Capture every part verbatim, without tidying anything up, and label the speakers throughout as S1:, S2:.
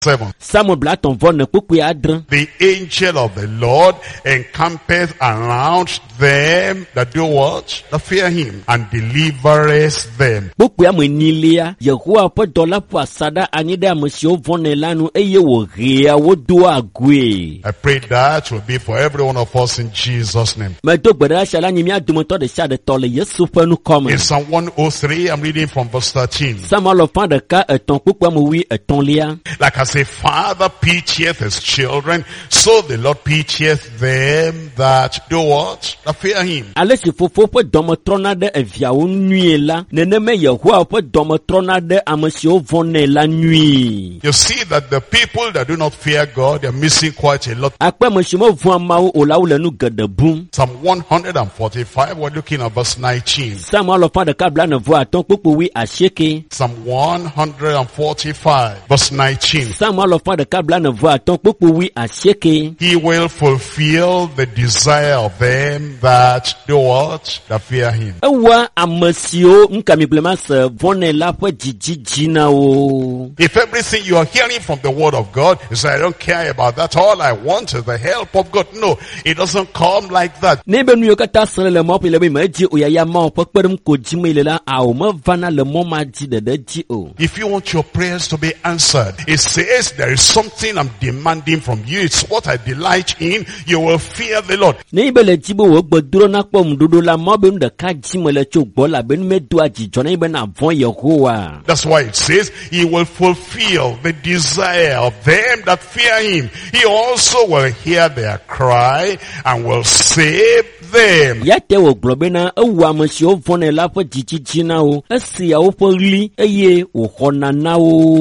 S1: seven.
S2: Samuel Blaton von ne pukwe adre.
S1: The angel of the Lord encampeth around them that do what? That fear him, and delivereth them.
S2: Pukwe amenilia, Yehowa po dola po asada anide amesio von elanu eye wo rea wo do agwe.
S1: I pray that will be for every one of us in Jesus' name.
S2: Me do gbere shala nyimi adumoto de sha de tole Yesu pe nu come.
S1: In Psalm one oh three, I'm reading from verse thirteen.
S2: Samuel of de ka eton pukwe mo wi eton lia.
S1: Like as a father pitieth his children, so the Lord pitieth them that do what? That fear him.
S2: Alesi fofo po domo trona de evia wo nui la. Neneme Yehowa po domo trona de amesio von la nui.
S1: You see that the people that do not fear God, they're missing quite a lot.
S2: Akpe meshimo von ma o la le nu gede boom.
S1: Psalm one forty-five, we're looking at verse nineteen.
S2: Samuel of the kabla ne vo aton popo wi asheke.
S1: Psalm one forty-five, verse nineteen.
S2: Samuel of the kabla ne vo aton popo wi asheke.
S1: He will fulfill the desire of them that do what? That fear him.
S2: Ewa amesio nkami blema se vone la po jijijina o.
S1: If everything you are hearing from the word of God is I don't care about that, all I want is the help of God. No, it doesn't come like that.
S2: Nebe nu yokata sere le mo pele be maji o yaya ma o pekperem ko jime le la a o ma vana le mo ma ji de de ji o.
S1: If you want your prayers to be answered, it says there is something I'm demanding from you. It's what I delight in. You will fear the Lord.
S2: Nebe le jibo wo gboduro na po mdodo la mo be de ka jime le cho gbo la be me do ajijo na ibe na von Yehowa.
S1: That's why it says he will fulfill the desire of them that fear him. He also will hear their cry and will save them.
S2: Yate wo globena ewu amesio vone la po jijijina o. Esi a o po ri eye o hona na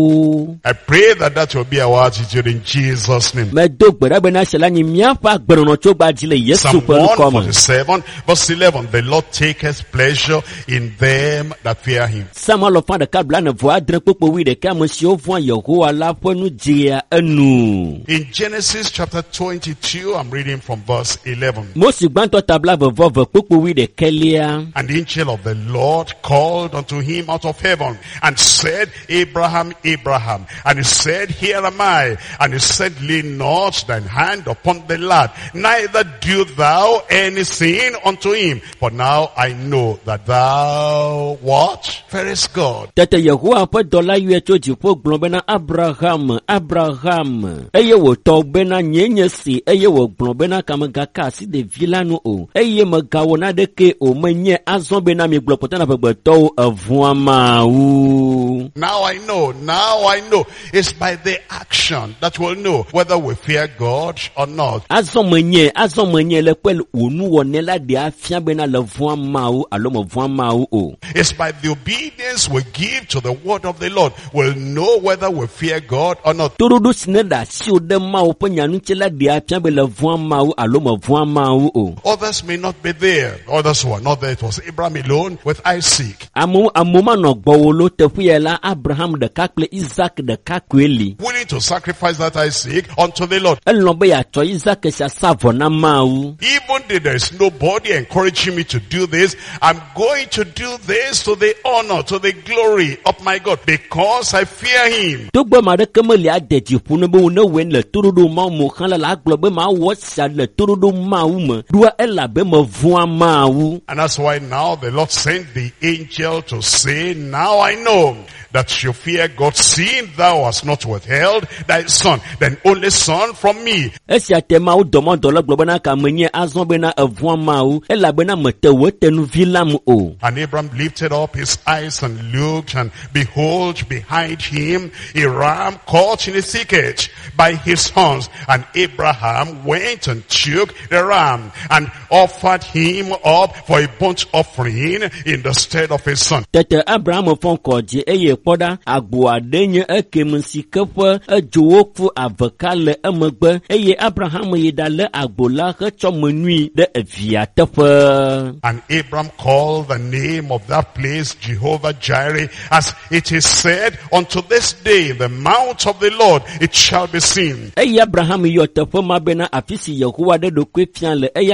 S2: o.
S1: I pray that that will be our attitude in Jesus' name.
S2: Me do gbere be na shela nyi mia pa gbere no cho gba jile Yesu
S1: Psalm
S2: pe
S1: one
S2: come.
S1: forty-seven, verse eleven. The Lord taketh pleasure in them that fear him.
S2: Samuel of the kabla ne vo adre popo wi de ka amesio von Yehowa la po nu jia enu.
S1: In Genesis chapter twenty-two, I'm reading from verse eleven.
S2: Mosi gbanto tabla vo vo popo wi de kelia.
S1: And the angel of the Lord called unto him out of heaven and said, Abraham, Abraham. And he said, Here am I. And he said, Lay not thine hand upon the lad, neither do thou anything unto him. For now I know that thou what? Fearest God.
S2: Tete Yehowa po dola yue cho jipo globena Abraham, Abraham. Eye wo to bena nyenye si, eye wo globena kamagaka si de vilano o. Eye magawona de ke o menye azon bena mi glopotana bebeto avuama u.
S1: Now I know, now I know. It's by the action that we'll know whether we fear God or not.
S2: Azon menye, azon menye le kwel unu wonela de afia bena le vuama u, alomo vuama u o.
S1: It's by the obedience we give to the word of the Lord we'll know whether we fear God or not.
S2: Turudu sineda si o de ma o penyanu chela de afia be le vuama u, alomo vuama u o.
S1: Others may not be there. Others who are not there. It was Abraham alone with Isaac.
S2: Amu amuma no gbowolo tefuyela Abraham de kakle Isaac de kakweli.
S1: Willing to sacrifice that Isaac unto the Lord.
S2: Elombe ya cho Isaac sha savo na mau.
S1: Even though there is nobody encouraging me to do this, I'm going to do this to the honor, to the glory of my God, because I fear him.
S2: Tugbe ma de kemeli adeji punu be une wen le turudu ma mo khan la globe ma wo sha le turudu ma u me. Dua ela be me vuan ma u.
S1: And that's why now the Lord sent the angel to say, now I know that you fear God, seeing thou hast not withheld thy son, thine only son from me.
S2: Esia tema u domo dola globe na ka menye azon be na vuan ma u. Ela be na mete wote nu vilam o.
S1: And Abraham lifted up his eyes and looked, and behold, behind him a ram caught in a thicket by his horns. And Abraham went and took the ram and offered him up for a burnt offering in the stead of his son.
S2: Tete Abraham fon koji eye poda agbo adenye ekemunsi kefe ejowofu avekale emegbe eye Abraham yedale agbo la hecho menui de evia tefe.
S1: And Abraham called the name of that place Jehovah Jireh, as it is said, unto this day in the mount of the Lord it shall be seen.
S2: Eye Abraham yo tefe mabena afisi Yehowa de do kwefian le eye ta wo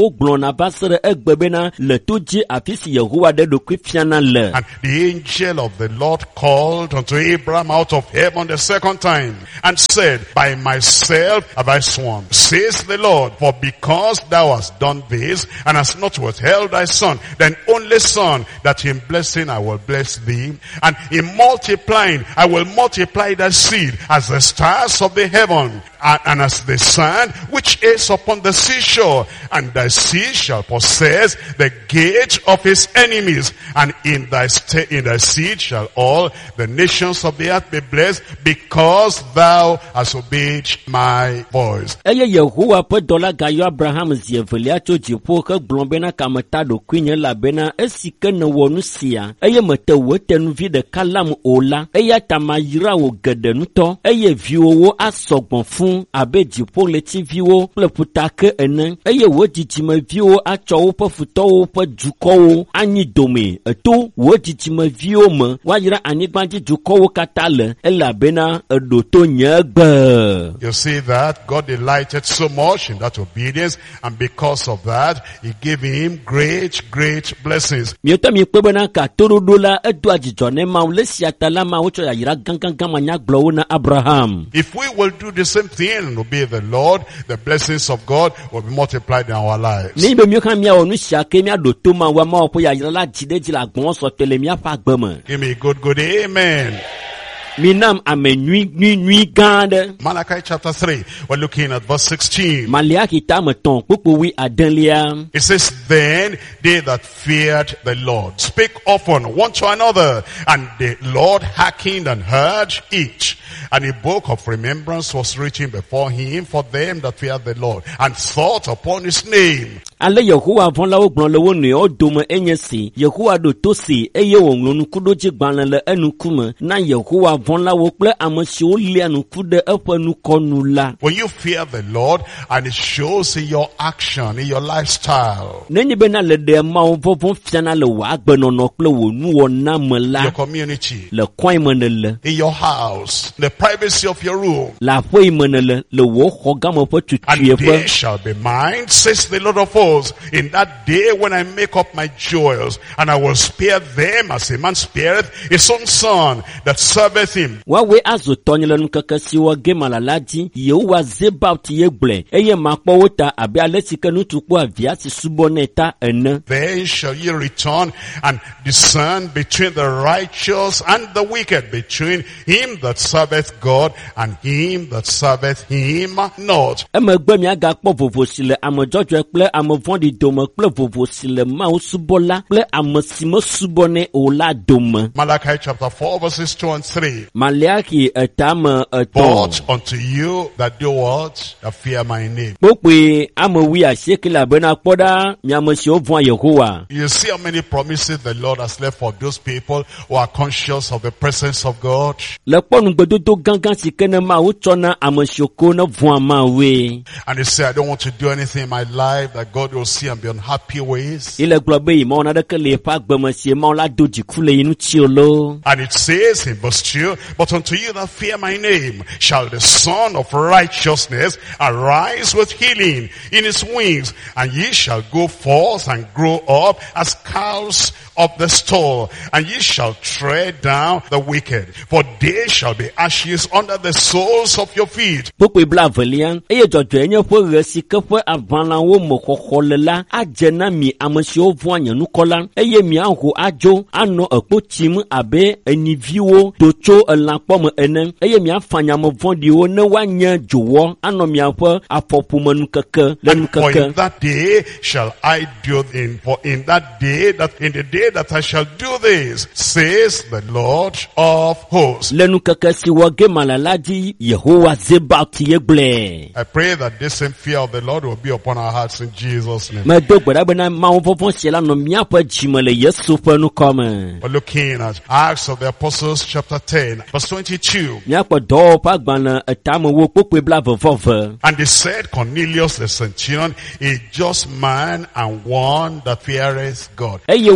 S2: wo gblɔ na va se ɖe egbe bena le to dzi afi si Yehowa ɖe ɖokui fiana le.
S1: And the angel of the Lord called unto Abraham out of heaven the second time and said, by myself have I sworn, says the Lord, for because thou hast done this and hast not withheld thy son, thine only son, that in blessing I will bless thee, and in multiplying I will multiply thy seed as the stars of the heaven, and, and as the sand which is upon the seashore, and thy seed shall possess the gate of his enemies, and in thy st- in thy seed shall all the nations of the earth be blessed, because thou hast obeyed my voice.
S2: Eye Yehowa ƒe dɔla gayɔ Abraham zi evelia tso dziƒo hegblɔ bena kameta ɖokui nye elabena esi ke nèwɔ nu sia, eye mete wò tenuvi ɖeka lam o la, eya ta mayra wò geɖe nutɔ, eye viwòwo asɔgbɔ fũu abe dziƒoɣletiviwo kple ƒutake ene, eye wò dzidzimeviwo atsɔ woƒe futɔwo ƒe dukɔwo anyi dome, eto wò dzidzimeviwo me woayra anyigbadzi dukɔwo katã le, elabena eɖo to nye gbe.
S1: You see that God delighted so much in that obedience, and because of that, he gave him great, great blessings.
S2: Mietɔ mi kpe bena ka toɖoɖo la edo adzidzɔ ne Mawu le sia ta la Mawu tsɔ yayra gãgãgã manyagblɔwo na Abraham.
S1: If we will do the same thing and obey the Lord, the blessings of God will be multiplied in our lives.
S2: Ne be miɔ kan miawɔ nu sia ke miaɖo to Mawu Mawu ƒe yayra la dzi ɖe dzi le agbɔsɔsɔ le miaƒe agbe me.
S1: Give me a good, good amen.
S2: Minam ame nyui nyui nyui gã aɖe.
S1: Malachi chapter three, we're looking at verse sixteen.
S2: Maliaki ta me tɔn kpokpowi adelia.
S1: It says, then they that feared the Lord spake often one to another, and the Lord hearkened and heard each. And a book of remembrance was written before him for them that feared the Lord, and thought upon his name.
S2: Ale Yehowa vɔlawo gblɔ le wo nɔewo dome enye si, Yehowa ɖo to si, eye wòŋlɔ nukuɖodzi gbalẽ le enukume na Yehowa vɔlawo kple ame siwo lia nuku ɖe eƒe nukɔnu la.
S1: When you fear the Lord, and it shows in your action, in your lifestyle,
S2: Nenye bena le ɖe Mawu vɔvɔ fiana le wò agbenɔnɔ kple wò nuwɔna me la,
S1: your community,
S2: le kɔe me ne le,
S1: in your house, the privacy of your room,
S2: le aƒe yi me ne le, le wò xɔ game ƒe
S1: and
S2: tutuiƒe.
S1: they shall be mine, says the Lord of hosts, in that day when I make up my jewels, and I will spare them as a man spareth his own son that serveth him.
S2: Wawe azo tɔnye le nukeke siwo ge malala dzi, Yehowa Zebaot ye gblɔe, eye makpɔ wo ta abe ale si ke nutukpo avia si subɔnɛ ta ene.
S1: Then shall ye return and discern between the righteous and the wicked, between him that serveth God and him that serveth him not.
S2: Emegbe miagakpɔ vovo si le ame dzɔdzɔe kple ame vɔ̃ɖi dome kple vovo si le Mawu subɔla kple ame si mesubɔnɛ o la dome.
S1: Malachi chapter four verses two and three.
S2: Maliaki etame
S1: But
S2: etɔn.
S1: unto you that do what? That fear my name.
S2: Kpokpe ame wi asieke le abena kpɔ ɖa miame siwo vɔ̃a Yehowa.
S1: You see how many promises the Lord has left for those people who are conscious of the presence of God.
S2: Le kpɔ nugbedodo gãgã si ke ne Mawu tsɔ na ame siwo ko ne vɔ̃a Mawue.
S1: And they say, I don't want to do anything in my life that God will see and be unhappy with.
S2: Ile gblɔ be Mawu naɖeke le eƒe agbeme si Mawu la do dziku le yi ŋuti o lo.
S1: And it says in verse two, but unto you that fear my name shall the Son of righteousness arise with healing in his wings, and ye shall go forth and grow up as cows of the stall, and ye shall tread down the wicked, for they shall be ashes under the soles of your feet.
S2: Kpokpe bla avelia, eye dzɔdzɔe nye ƒe ɣe si ke ƒe aʋalawo me xɔxɔ le la, adze na mi ame siwo vɔ̃a nye nukɔ la, eye miaho adzo, anɔ ekpo tsim abe enyiviwo do tso elãkpɔ me ene, eye miafa nyame vɔ̃ɖiwo ne woanye dzowɔ, anɔ miaƒe afɔƒome nukeke le
S1: And for in
S2: nukeke.
S1: that day shall I do in for in that day that in the day that I shall do this, says the Lord of hosts.
S2: Le nukeke si wɔ ge malala dzi, Yehowa Zebaot ye gblɔe.
S1: I pray that this same fear of the Lord will be upon our hearts in Jesus' name.
S2: Medo gbe ɖa bena Mawu vɔvɔ sia la nɔ miaƒe dzime le Yesu ƒe nukɔme.
S1: We're looking at Acts of the Apostles chapter ten, verse twenty-two.
S2: Miakpɔ dɔwɔƒe agbalẽ etamewo kpokpe bla vevɔve.
S1: And they said, Cornelius the centurion, a just man and one that feareth God.
S2: Eye wogblɔ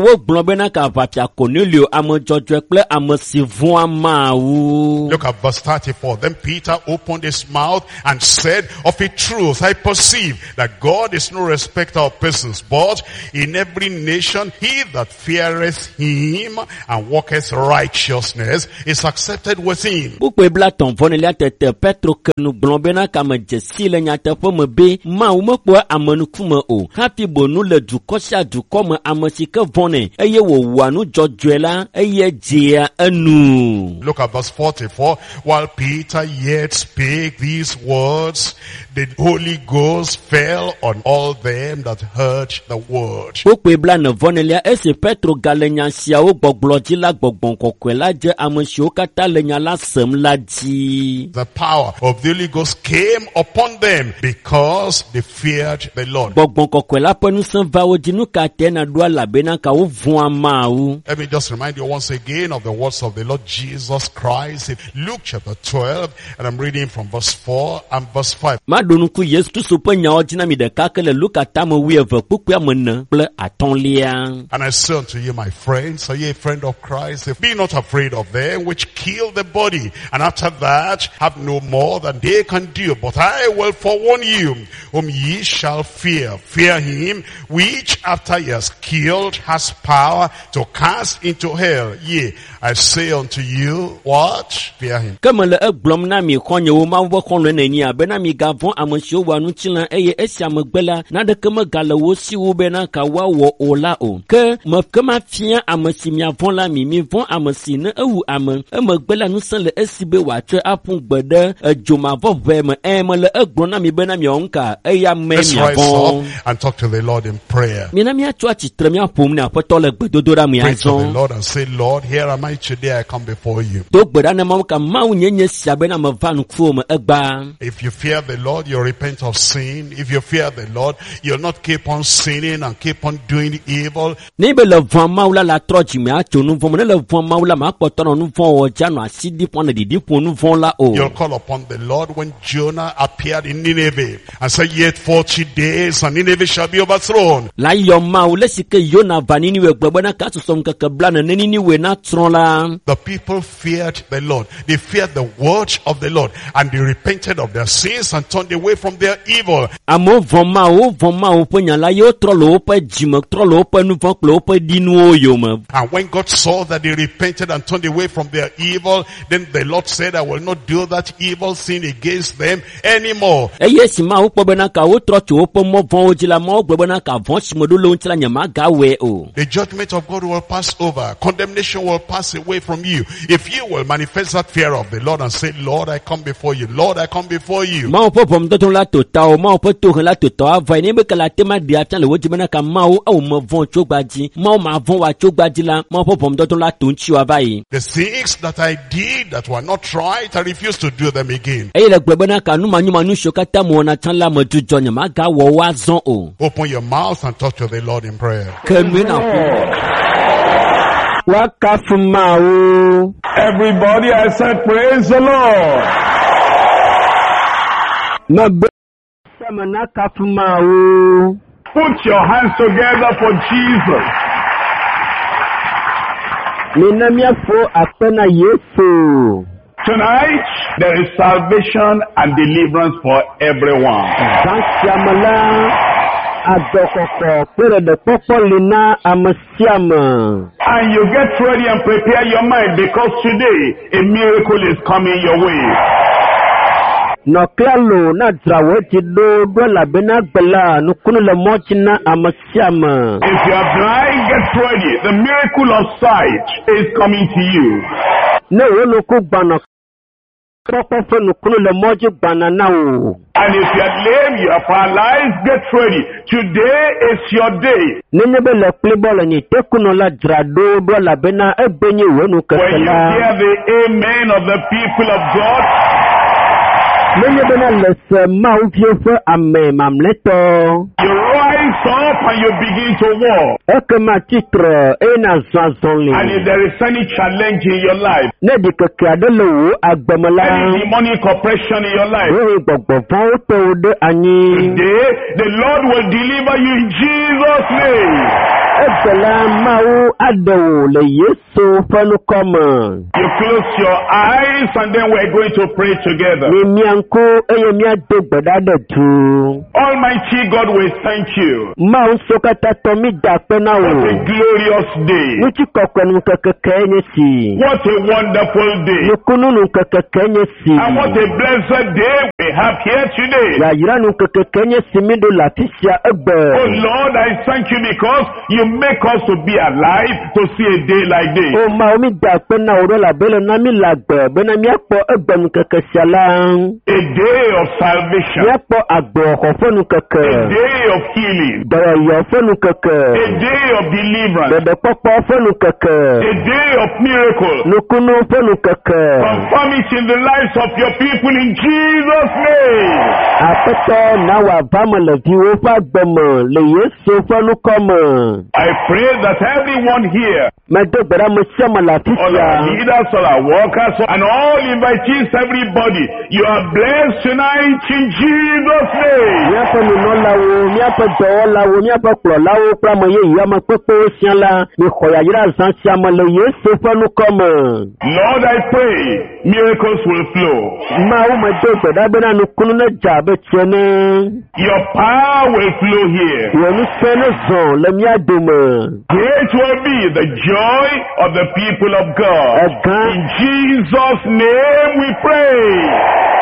S2: gblɔ bena kavafia Cornelio ame dzɔdzɔe kple ame si vɔ̃a Mawu.
S1: Look at verse thirty-four. Then Peter opened his mouth and said, of a truth I perceive that God is no respecter of persons, but in every nation he that feareth him and walketh righteousness is accepted with him.
S2: Ukpe bla tɔn vɔnelia tete Petro kenu gblɔ bena kame dzesi le nyateƒe me be Mawu mekpɔa amenukume o. Hafi bonu le dukɔ sia dukɔ me ame si ke vɔnɛ eye wòwɔa nu dzɔdzɔe la eye dzea enu.
S1: Look at verse forty-four. While Peter yet spake these words, the Holy Ghost fell on all them that heard the word.
S2: Ukpe bla ne vɔnelia esi Petro gale nya siawo gbɔgblɔ dzi la gbɔgbɔ kɔkɔe la dze ame siwo katã le nya la sem la dzi.
S1: The power of the Holy Ghost came upon them because they feared the Lord.
S2: Gbɔgbɔ kɔkɔe la ƒe ŋusẽ va wo dzi nu ka te na ɖo elabena ka wo vɔ̃a Mawu.
S1: Let me just remind you once again of the words of the Lord Jesus Christ in Luke chapter twelve, and I'm reading from verse four and verse five.
S2: Maɖo nuku Yesu Kristo ƒe nyawo dzi na mi ɖeka ke le Luka tame wuieve kpukpea me ne kple atɔ̃lia.
S1: And I say unto you, my friends, are ye a friend of Christ? If be not afraid of them which kill the body, and after that have no more than they can do. But I will forewarn you, whom ye shall fear. Fear him which after he has killed has power to cast into hell. Yea, I say unto you, what? Fear him.
S2: Ke mele egblɔm na mi xɔnyewo Mawu ƒe xɔlɔ̃e nenia bena migavɔ̃ ame siwo wɔa ŋutilã eye esia megbe la naneke megale wo si wo bena ka woawɔ o la o. Ke meke mafia ame si miavɔ̃ la mi, mivɔ̃ ame si ne ewu ame emegbe la ŋusẽ le esi be wòatsɔe aƒu gbe ɖe edzomavɔʋe me. Ẽ mele egblɔm na mi bena miawɔ ŋka eya me
S1: Let's rise
S2: miavɔ̃.
S1: up and talk to the Lord in prayer.
S2: Mina miatso atsitre miaƒom ne Aƒetɔ le gbedodoɖa me
S1: Pray to the
S2: azɔ.
S1: Lord and say, Lord, here am I today, I come before you.
S2: Do gbe ɖa ne Mawu ka Mawu nye nye sia bena meva nukuwo me egba.
S1: If you fear the Lord, you repent of sin. If you fear the Lord, you'll not keep on sinning and keep on doing evil.
S2: Ne be le vɔ̃ Mawu la la trɔ dzi me atso nu vɔ̃ me, ne le vɔ̃ Mawu la makpɔtɔ nɔ nu vɔ̃ wɔ dza nɔ asi ɖi ƒo ne ɖiɖi ƒo nu vɔ̃ la o.
S1: You'll call upon the Lord when Jonah appeared in Nineveh and said, yet forty days and Nineveh shall be overthrown.
S2: La yɔ Mawu le si ke Yona va Niniwe gblɔ bena ka susɔ ŋkeke bla ne ne Niniwe na trɔ la.
S1: The people feared the Lord. They feared the word of the Lord, and they repented of their sins and turned away from their evil.
S2: Amewo vɔ̃ Mawu, vɔ̃ Mawu ƒe nya la ye wotrɔ le woƒe dzime, trɔ le woƒe nu vɔ̃ kple woƒe ɖinuwo yome.
S1: And when God saw that they repented and turned away from their evil, then the Lord said, I will not do that evil sin against them anymore.
S2: Eye esi Mawu kpɔ bena ka wotrɔ tso woƒe mɔ vɔ̃wo dzi la, Mawu gblɔ bena ka vɔ̃ si me ɖo le wo ŋuti la nyemagawɔe o.
S1: The judgment of God will pass over. Condemnation will pass away from you. If you will manifest that fear of the Lord and say, Lord, I come before you. Lord, I come before you.
S2: Mawu ƒe ʋɔnudɔdrɔ̃ la to ta o, Mawu ƒe tohe la to ta ava ne be ke la te ma ɖi afia le wo dzi bena ka Mawu ewɔ me vɔ̃ tso gbadzi, Mawu ma vɔ̃ wa tso gbadzi la, Mawu ƒe ʋɔnudɔdrɔ̃ la to ŋuti wa va yi.
S1: The things that I did that were not right, I refuse to do them again.
S2: Eye le gblɔ bena ka numanyumanu siwo katã me wɔna tsã la me dzudzɔ nyemagawɔ wo azɔ o.
S1: Open your mouth and talk to the Lord in prayer.
S2: Ke nue na ƒo. Wakafu Mawu.
S3: Everybody, I said, praise the Lord.
S2: Megbe me na kafu Mawu.
S3: Put your hands together for Jesus.
S2: Mina miafo akpena Yesu.
S3: Tonight, there is salvation and deliverance for everyone.
S2: Zansiamala adokoko pere de kpɔkpɔ li na ame sia me.
S3: And you get ready and prepare your mind because today a miracle is coming your way.
S2: Nɔklalo na drawo ti do do labena gbela nukunu le mɔdzi na ame sia me.
S3: If you are blind, get ready. The miracle of sight is coming to you.
S2: Ne wo nuku gbana kpɔkpɔ ƒe nukunu le mɔdzi gbana na wo.
S3: And if you are lame, you are paralyzed, get ready. Today is your day.
S2: Nenye be le kplibɔ le nyi tekuno la dzra do do labena egbe nye wo nu
S3: When
S2: keke
S3: you
S2: la.
S3: hear the amen of the people of God,
S2: Nenye bena le se Mawu vie ƒe ame mamlɛtɔ.
S3: you rise up and you begin to walk.
S2: Ekema titre eye na zɔ
S3: And
S2: azɔli.
S3: if there is any challenge in your life,
S2: Ne di keke aɖe le wo agbeme la.
S3: any demonic oppression in your life,
S2: Eye gbɔgbɔ vɔ̃wo te wo ɖe anyi.
S3: today the Lord will deliver you in Jesus' name.
S2: Egela mau ado le Yesu fanu koma.
S3: You close your eyes and then we're going to pray together.
S2: Ni mianko eye miado gbadada tu.
S3: Almighty God, we thank you.
S2: Mau sokata tomi dapena
S3: What
S2: wo.
S3: a glorious day.
S2: Nuchi kokwenu kakakenye si.
S3: What a wonderful day.
S2: Nukununu kakakenye si.
S3: And what a blessed day we have here today.
S2: Ya yiranu kakakenye si mido latisia ebe.
S3: Oh Lord, I thank you because you make us to be alive to see a day like this.
S2: O ma omi dapena oro la bele na mi lagbe. Bena miakpo ebe nkakesiala.
S3: A day of salvation.
S2: Miakpo agbo kofonu kake.
S3: A day of healing.
S2: Dara yo fonu kake.
S3: A day of deliverance.
S2: Bebe popo fonu kake.
S3: A day of miracle.
S2: Nukunu fonu kake.
S3: Confirm it in the lives of your people in Jesus' name.
S2: Apeto na wa vama le viwo fa gbemo le Yesu fonu koma.
S3: I pray that everyone here,
S2: Medo bera msema la
S3: all our
S2: fisia.
S3: leaders, all our workers, and all invitees, everybody, you are blessed tonight in Jesus' name.
S2: Miapa nunola wo, miapa dola wo, miapa klola wo, pramo ye yama pepe siala, mi khoya yira zansiama le Yesu fanu koma.
S3: Lord, I pray miracles will flow.
S2: Ma u medo bera bena nukunu na jabe chene.
S3: Your power will flow here.
S2: Wonu sene zon le miadume.
S3: Great will be the joy of the people of God.
S2: Egan,
S3: In Jesus' name we pray.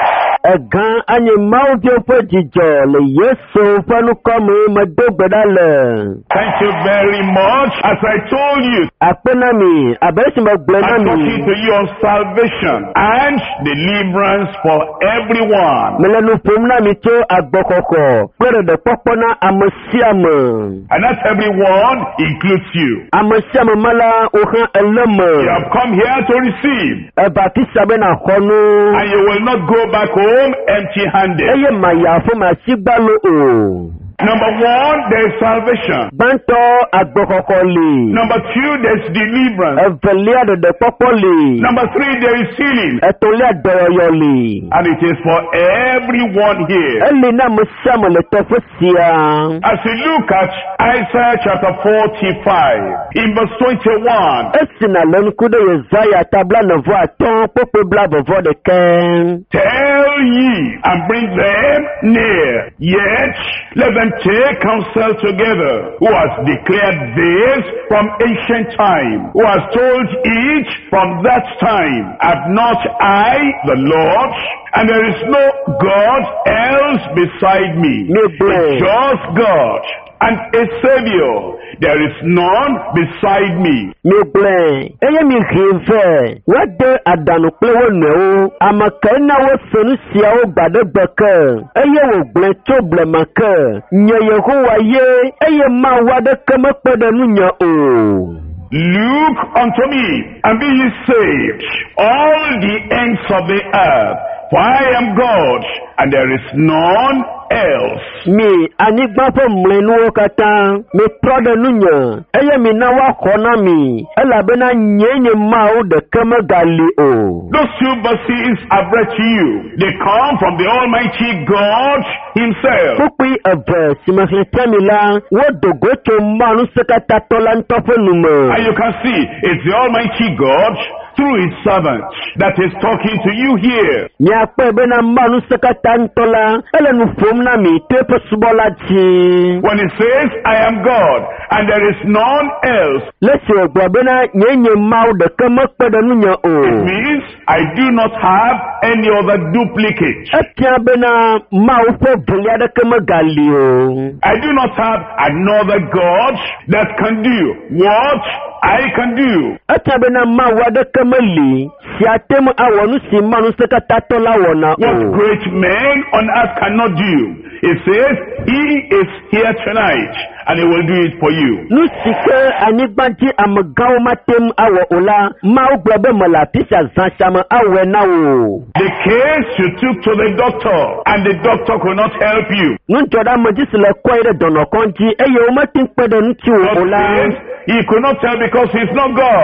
S2: egan anye mau vyo po jijo le Yesu fanu koma medo bera le.
S3: Thank you very much. As I told you,
S2: Apena mi, abesi magblena
S3: I'm talking
S2: mi.
S3: to you on salvation and deliverance for everyone.
S2: Melenu fumna mi to agbokoko. Kwere de popona amasiama.
S3: And not everyone includes you.
S2: Amasiama mala uha
S3: You
S2: eleme.
S3: have come here to receive,
S2: Ebatisa bena honu.
S3: and you will not go back home empty-handed.
S2: Eye mayafu masigbalo o.
S3: Number one, there is salvation.
S2: Banto agbokoko li.
S3: Number two, there is deliverance.
S2: Evelia de de popo li.
S3: Number three, there is healing.
S2: Etolia doyo li.
S3: And it is for everyone here.
S2: Eli na musiama le tofusia.
S3: As we look at Isaiah chapter forty-five, in verse twenty-one,
S2: Esina lenkude Yesaya tabla nevo aton popo bla bevo de ken.
S3: tell ye and bring them near, yet let them take counsel together, who has declared this from ancient time, who has told it from that time. Have not I the Lord? And there is no God else beside me,
S2: No
S3: a
S2: brain.
S3: just God and a Savior. There is none beside me.
S2: Mi blen, eye mi rive, wade adanu plewo neo, amakena wo sonu siya wo bade beke, eye wo blen to blemake, nye Yehowa ye, eye ma wade keme pede nu nye o.
S3: Look unto me, and be ye saved, all the ends of the earth, for I am God, and there is none else.
S2: Mi anigba fo mlenu kata, mi prode nu nye, eye mi na wa kona mi, elabena nyenye ma o de keme gali o.
S3: Those two verses I've read to you, they come from the Almighty God Himself.
S2: Fukui eve, simahletemila, wo dogo to manu sekata tola ntofo nume.
S3: And you can see, it's the Almighty God through His servant that is talking to you here.
S2: Miakpe bena manu sekata ntola, ele nu fom na mi tepe subola ji.
S3: When it says, I am God, and there is none else,
S2: Lesi egwa bena nyenye mau de kemakpe de nunya
S3: it
S2: o.
S3: means I do not have any other duplicate.
S2: Etia bena mau fo bulia de kemegali o.
S3: I do not have another God that can do what I can do.
S2: Etia bena mau wade kemeli, si atemu awonu si manu sekata tola wona
S3: What
S2: o.
S3: great men on earth cannot do. It says, He is here tonight, and He will do it for you.
S2: Nusike anigbanti amagawo matem awo ola, mau globe malapisa zanshama awe na o.
S3: The case you took to the doctor, and the doctor could not help you.
S2: Nunjoda majisi le kwa ire dono konji, eye umatin pede nti
S3: God
S2: o ola.
S3: says, He could not tell because He's not God.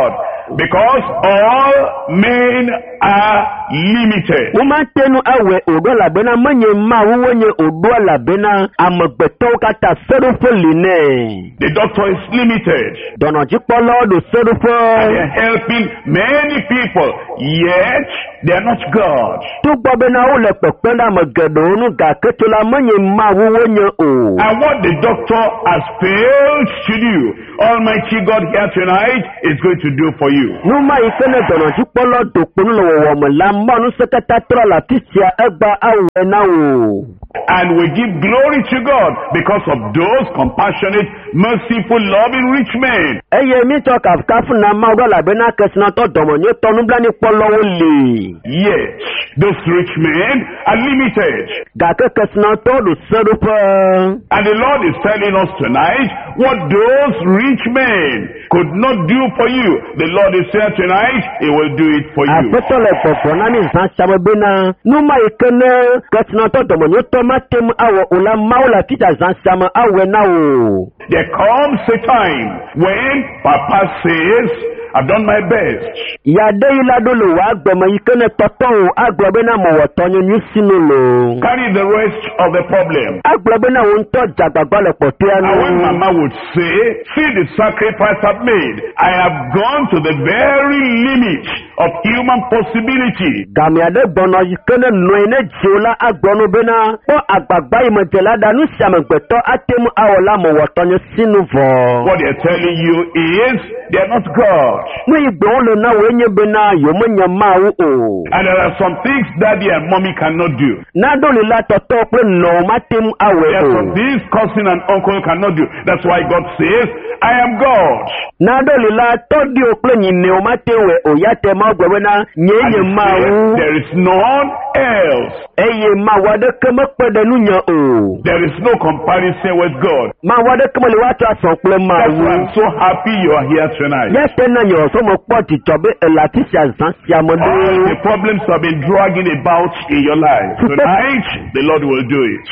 S3: Because all men are limited.
S2: Uma tenu awe odo la bena manye ma wonye odo la bena amagbeto kata serufoline.
S3: The doctor is limited.
S2: Dono jipolo do serufo.
S3: And they are helping many people, yet they are not God.
S2: Tu bena ole pependa magedo nu ga ketula manye ma wonye o.
S3: And what the doctor has failed to do, Almighty God here tonight is going to do for you.
S2: Numa ifene dono jipolo do kunu lo wo mo la manu sekata tra la tisia egba awe na o.
S3: And we give glory to God because of those compassionate, merciful, loving rich men.
S2: Eye mi to kafkafu na ma go la bena kesna to domo ni tonu bla ni polo le.
S3: Yes, those rich men are limited.
S2: Ga ke kesna to do serufa.
S3: And the Lord is telling us tonight what those rich men could not do for you. The Lord is here tonight, He will do it for you.
S2: Apetole popo na ni san sabe bena. Numa ikene kesna to domo ni to matem awo ula maula kita san sama awe na o.
S3: There comes a time when Papa says, I've done my best.
S2: Ya de ila dolo wa gbemo ikene toto agbobe na mo wotonyo ni sinulo.
S3: Carry the rest of the problem.
S2: Agbobe na won to jagbagba le pote anu.
S3: And when Mama would say, see the sacrifice I've made. I have gone to the very limit of human possibility.
S2: Gami ade bono ikene no ene jola agbono bena o agbagba imotela danu siamegbeto atemu awola mo wotonyo sinuvo.
S3: What they're telling you is they're not God.
S2: And
S3: there are some things daddy and mommy cannot do. There are some things cousin and uncle cannot do. That's why God says, I am God. And there is none else. There is no comparison with God. That's why I'm so happy you are here tonight. All the problems have been dragging about in your life. Tonight, the Lord will do it.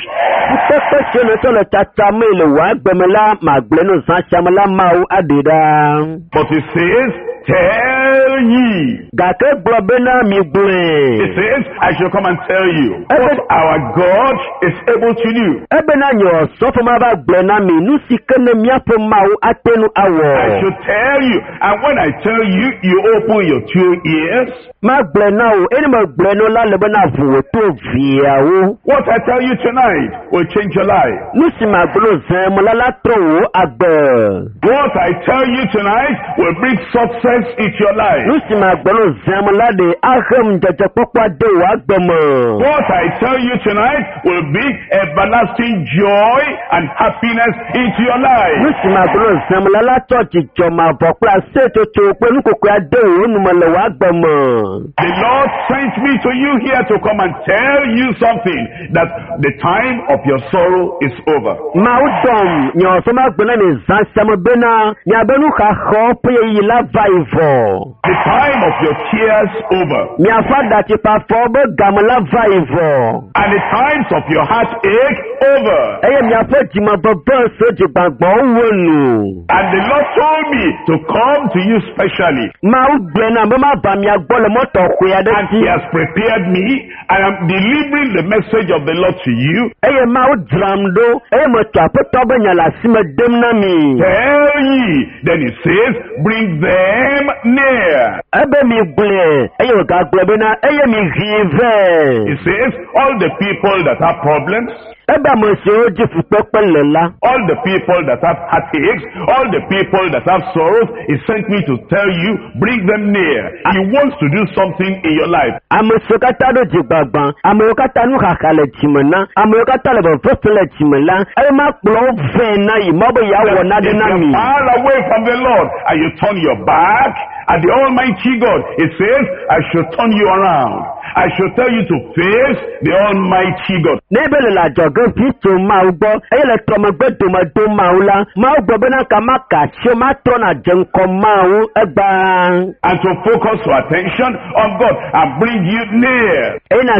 S3: But He says, tell ye. It says, I shall come and tell you what our God is able to do. I should tell you, and when I tell you, you open your two ears. What I tell you tonight will change your life. What I tell you tonight will bring success into your life. What I tell you tonight will bring everlasting joy and happiness into your life. The Lord sent me to you here to come and tell you something, that the time of your sorrow is over. The time of your tears over. And the times of your heartache over. And the Lord told me to come to you specially. And He has prepared me. I am delivering the message of the Lord to you. Tell ye. Then He says, bring them near. He says, all the people that have problems, all the people that have heartaches, all the people that have sorrows, He sent me to tell you, bring them near. He wants to do something in your life. If you're far away from the Lord and you turn your back at the Almighty God, it says, I should turn you around. I should tell you to face the Almighty God. And to focus your attention on God and bring you near. And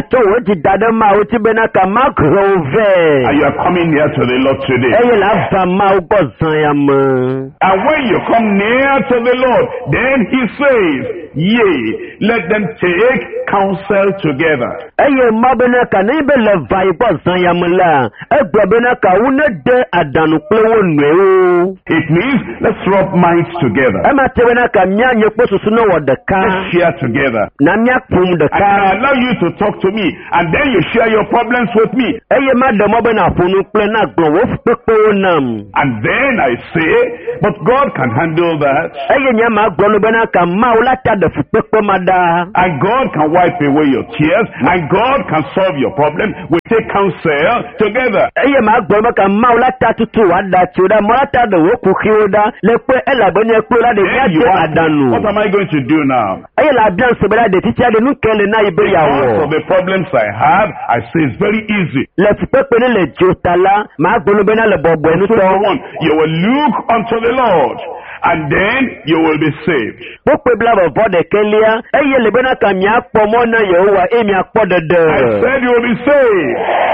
S3: you are coming near to the Lord today. And when you come near to the Lord, then He he says, yea, let them take counsel together.
S2: Eye mabena ka ne be le vai bo zan yamla. E gbabena ka wona de adanu plewo nwe.
S3: It means let's rub minds together.
S2: E ma tebena ka mia nye posusu no wodeka.
S3: Let's share together.
S2: Na mia pum de
S3: I
S2: ka.
S3: can allow you to talk to me, and then you share your problems with me.
S2: Eye ma de mabena funu ple na gbo wo pepe wonam.
S3: And then I say, but God can handle that.
S2: Eye nya ma gbo no bena ka ma wala ta de fu pepe mada.
S3: And God can wipe away your tears, and God can solve your problem. We take counsel together.
S2: Eye ma gbo ma ka ma wala ta tutu wada chuda ma ta de wo ku khioda le pe ela bene klo la de ya
S3: Then you
S2: de
S3: ask me,
S2: adanu.
S3: what am I going to do now?
S2: Eye la bian se bela de titi ade nu kele na ibe
S3: Because
S2: yawo.
S3: of the problems I have, I say it's very easy.
S2: Le fu pepe ne le jotala ma gbo no bena le bogbo enu
S3: So
S2: to.
S3: number one, you will look unto the Lord, and then you will be saved.
S2: Pope bla bo de kelia eye le bena ka mi apo mo na Yehowa e mi apo de
S3: I
S2: de.
S3: said you will be saved.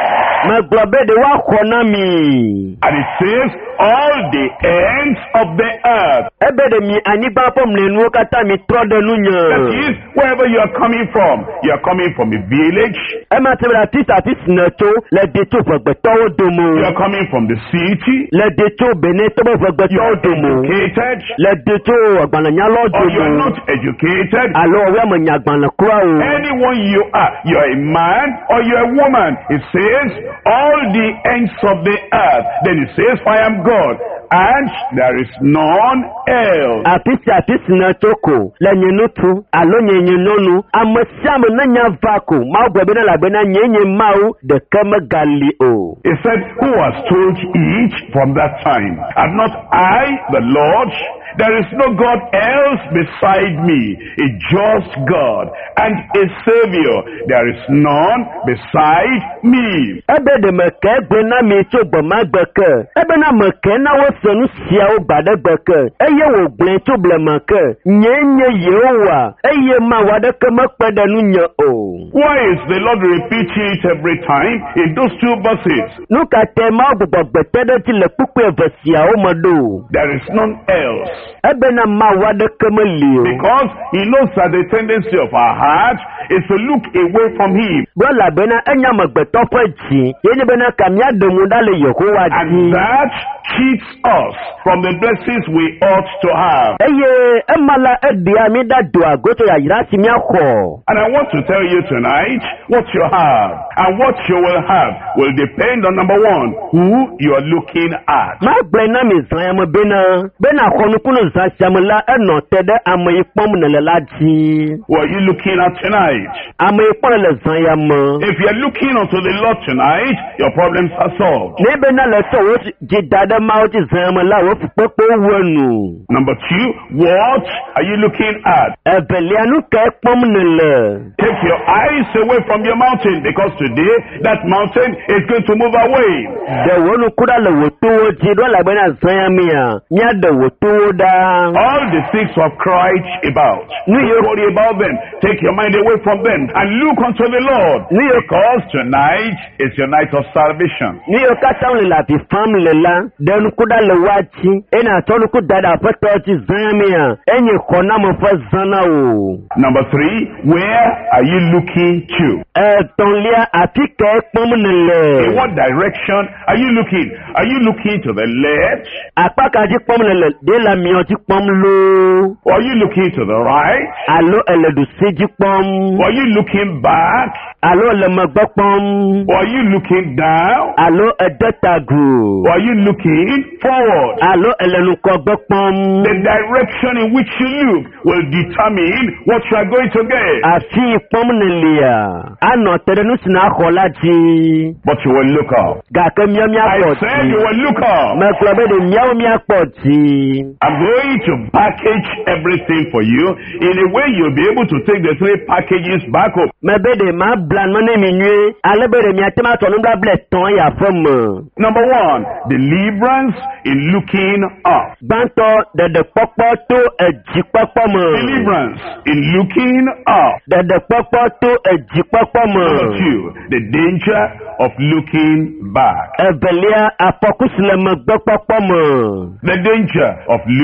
S2: Ma globe de wa khona mi.
S3: And it says, all the ends of the earth.
S2: Ebe de mi anigba pom le nu kata mi tro de nu
S3: That
S2: nya.
S3: is, wherever you are coming from, you are coming from a village,
S2: E ma te bla tita tis na to le de to fo gbe to do mo.
S3: you are coming from the city,
S2: Le de to bene to bo fo gbe
S3: you
S2: to
S3: are
S2: do mo.
S3: educated,
S2: Le de to agbana nya lo do
S3: or you are
S2: mo.
S3: not educated.
S2: Alo we mo nya agbana kura o.
S3: Anyone you are, you are a man or you are a woman. It says, all the ends of the earth. Then it says, I am God, and there is none else.
S2: Apisi apisi na toko le nyenu tu alo nyenye nonu amasiam na nya vako ma gbe na la be na nyenye mau de kama gali o.
S3: It said, who has told each from that time? Have not I, the Lord? There is no God else beside me, a just God and a Savior. There is none beside me.
S2: Ebe de meke gbe na mi to gbe ma gbeke. Ebe na meke na wo sonu sia o bade gbeke. Eye wo gbe to ble make. Nyenye Yehowa. Eye ma wa de kama pede nu nya o.
S3: Why is the Lord repeating it every time in those two verses?
S2: Nu ka te ma gbogbo gbe tede ti le pupu evesia o modo.
S3: There is none else.
S2: Ebe na ma wa de kama li o.
S3: Because he knows that the tendency of our heart is to look away from him.
S2: Bola bena enya magbeto fa ji. Yenye bena kamya de mudale Yehowa
S3: And
S2: ji.
S3: that keeps us from the blessings we ought to have.
S2: Eye emala edia mi da do agoto ya yirasi mi akọ.
S3: And I want to tell you tonight, what you have and what you will have will depend on, number one, who you are looking at.
S2: Ma gbe na mi zan yam bena. Bena khonu kunu zan shamla eno tede amoyi pom ne le la ji.
S3: What are you looking at tonight?
S2: Amoyi pom le zan yam.
S3: If you are looking unto the Lord tonight, your problems are solved.
S2: Ne bena le so wo ji dada ma wo ji zan yam la wo fu popo wonu.
S3: Number two, what are you looking at?
S2: Ebelianu ke pom ne le.
S3: Take your eyes away from your mountain, because today that mountain is going to move away.
S2: De wonu kuda le wo to wo ji do la bena zan yam ya. Nya de wo to da.
S3: All the things you have cried about,
S2: New
S3: don't
S2: York.
S3: worry about them. Take your mind away from them and look unto the Lord.
S2: New York.
S3: Because tonight is your night of salvation.
S2: Ni yo kata le la fi fam le la den kuda le wachi ena tonu ku dada fato ti zamia enye kona mo fa zana o.
S3: Number three, where are you looking to?
S2: E ton lia atike pom ne
S3: In
S2: le.
S3: what direction are you looking? Are you looking to the left?
S2: Apa ka ji pom ne le de la mi o ti pom lo.
S3: Or are you looking to the right?
S2: Alo ele du se ji pom.
S3: Or are you looking back?
S2: Alo le mo gbo pom.
S3: Or are you looking down?
S2: Alo e data gu.
S3: Or are you looking forward?
S2: Alo ele nu ko gbo pom.
S3: The direction in which you look will determine what you are going to get.
S2: Afi pom ne lia. Ano tere nu sina khola ji.
S3: But you will look up.
S2: Ga ke mi mi
S3: I
S2: akọ
S3: said
S2: ji.
S3: you will look up.
S2: Me klobe de miao mi akọ ji.
S3: I'm going to package everything for you in a way you'll be able to take the three packages back home.
S2: Me be de ma blan mo ne mi nwe. Ale be de mi atema to no bla ble ton ya fom.
S3: Number one, deliverance in looking up.
S2: Banto de de popo to eji popo mo.
S3: Deliverance in looking up.
S2: De de popo to eji popo mo.
S3: Number two, the danger of looking back.
S2: Evelia apokus le me gbo popo mo.
S3: The danger of looking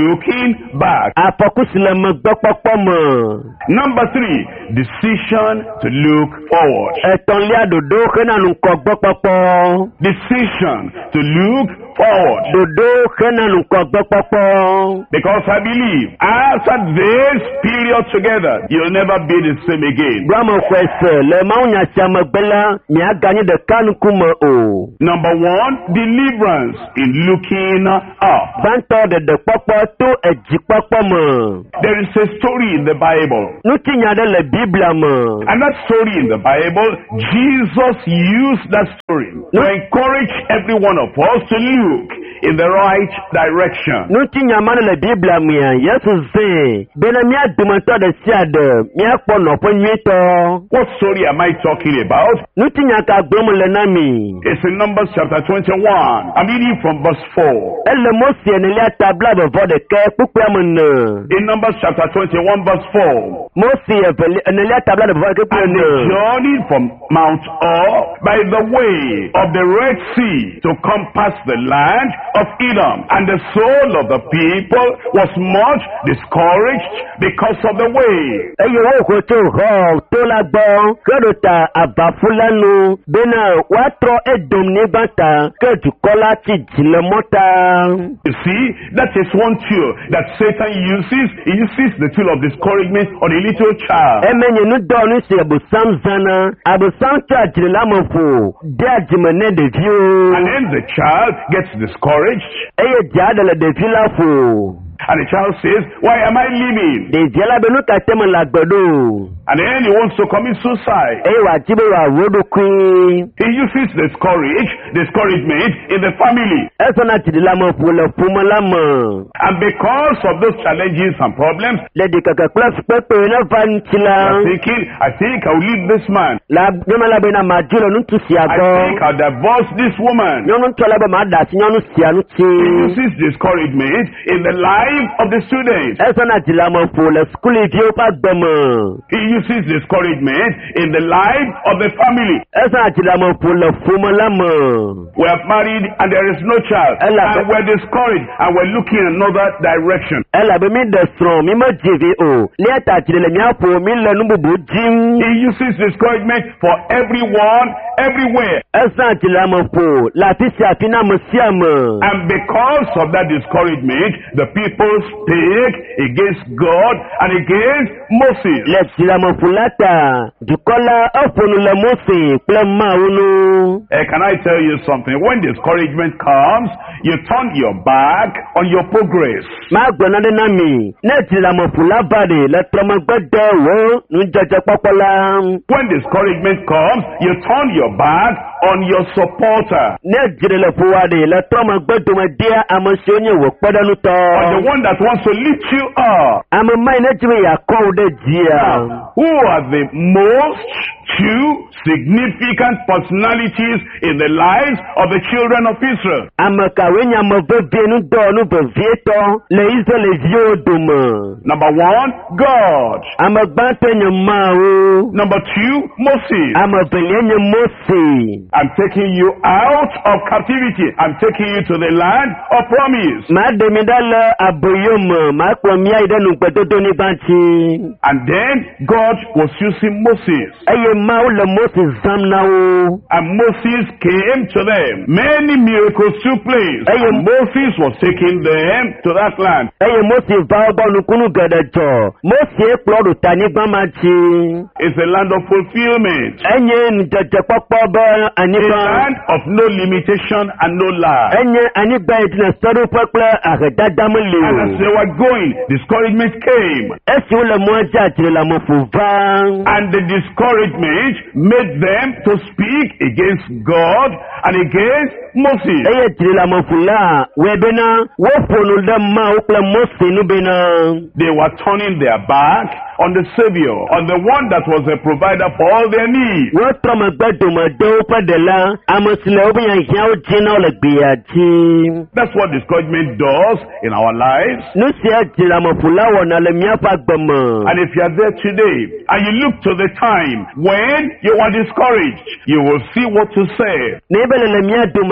S3: looking back.
S2: Apokusile mgbokpokpo mo.
S3: Number three, decision to look forward.
S2: Etonli adodo kena nko gbokpokpo.
S3: Decision to look forward.
S2: Dodo kena nko gbokpokpo.
S3: Because I believe after this period together, you'll never be the same again.
S2: Gramo kwese le maunya chama bela mi agani de kanu kuma o.
S3: Number one, deliverance in looking up.
S2: Banto de de popo to ejipokpo mo.
S3: There is a story in the Bible.
S2: Nutinya de le Biblia mo.
S3: And that story in the Bible, Jesus used that story to encourage every one of us to look in the right direction.
S2: Nutinya mana le Biblia mo ya Yesu ze. Bena mi adumanto de siade mi akpo no ponwito.
S3: What story am I talking about?
S2: Nutinya ka gbomo le nami.
S3: It's in Numbers chapter twenty-one. I'm reading from verse four.
S2: Elle mosi ne lia tabla bevo de ke pukwa mo.
S3: In Numbers chapter twenty-one verse four.
S2: Mosi ne lia tabla de bevo de ke pukwa
S3: And they journeyed from Mount Or by the way of the Red Sea to compass the land of Edom. And the soul of the people was much discouraged because of the way.
S2: Eye wo ko to ho to la gbo kedota abafulanu bena watro edom ni bata kedukola ti jile mota.
S3: You see, that is one tool that Satan uses. He uses the tool of discouragement on a little child.
S2: Emenye nu do nu se abu samzana abu samcha jile lamofo de ajimene de view.
S3: And then the child gets discouraged.
S2: Eye jadele de vilafo.
S3: And the child says, why am I living?
S2: De jela benu katema lagbodo.
S3: And then he wants to commit suicide.
S2: Eye wa jibe wa rodo kwi.
S3: He uses discourage, discouragement in the family.
S2: Eso na jile lamofo le fuma lama.
S3: And because of those challenges and problems,
S2: Le de kaka class pepe na vanchila.
S3: I'm thinking, I think I'll leave this man.
S2: La nyoma la bena majulo nutu
S3: I
S2: siago.
S3: think I'll divorce this woman.
S2: Nyonu tola be mada si nyonu sianu
S3: He
S2: chi.
S3: uses discouragement in the life of the students.
S2: Eso na jilamo fo le school ivio pa gbemo.
S3: He uses discouragement in the life of the family.
S2: Eso na jilamo fo le fumo lamo.
S3: We are married and there is no child.
S2: Ella-
S3: And we're discouraged and we're looking in another direction.
S2: Ela be mi de strong mi ma jivi o. Leta jile mi afo mi le nububu jim.
S3: He uses discouragement for everyone, everywhere.
S2: Eso na jilamo fo la tisi afina musiamo.
S3: And because of that discouragement, the people speak against God and against Moses.
S2: Le jilamo fo lata. Dukola ofonu le Mose ple maunu.
S3: Eh, can I tell you something? When discouragement comes, you turn your back on your progress.
S2: Ma gbona de nami. Ne jilamo fo la bade le tromo gbede wo nu jeje popola.
S3: When discouragement comes, you turn your back on your supporter.
S2: Ne jirele fuwade le troma gbedome dia amosionye wo kpedanu to.
S3: On the one that wants to lift you up.
S2: Amo mai ne jiwe ya ko de dia.
S3: Who are the most two significant personalities in the lives of the children of Israel?
S2: Amo kawenya mo vevienu do nu vevieto le Israel vio dum.
S3: Number one, God.
S2: Amo bantenye mawo.
S3: Number two, Moses.
S2: Amo belenye Mose.
S3: I'm taking you out of captivity. I'm taking you to the land of promise.
S2: Ma demidala aboyom ma kwamia ide nu gbedodo ni banchi.
S3: And then God was using Moses.
S2: Eye ma le Mose zamnawo.
S3: And Moses came to them. Many miracles took place.
S2: Hey,
S3: And Moses was taking them to that land.
S2: Eye Mose va ba nukunu gedejo. Mose ekplodu tani gbamachi.
S3: It's a land of fulfillment.
S2: Enye njeje popo ba
S3: A
S2: aniba.
S3: land of no limitation and no lie.
S2: Enye aniba etina storu pekle agedadamuli.
S3: And as they were going, discouragement came.
S2: Esi ule mwaja jile la mofuva.
S3: And the discouragement made them to speak against God and against Moses.
S2: Eye jile la mofula. Webena wofonu de ma ukle Mose nubena.
S3: They were turning their back on the Savior, on the one that was a provider for all their needs.
S2: Wotroma gbedoma de upa de la. Amosile ubi ya hiao jina ole biyaji.
S3: That's what discouragement does in our lives.
S2: Nusi ya jile la mofula wana le miafa gbema.
S3: And if you are there today and you look to the time when you are discouraged, you will see what to say.
S2: Nebele le mia duma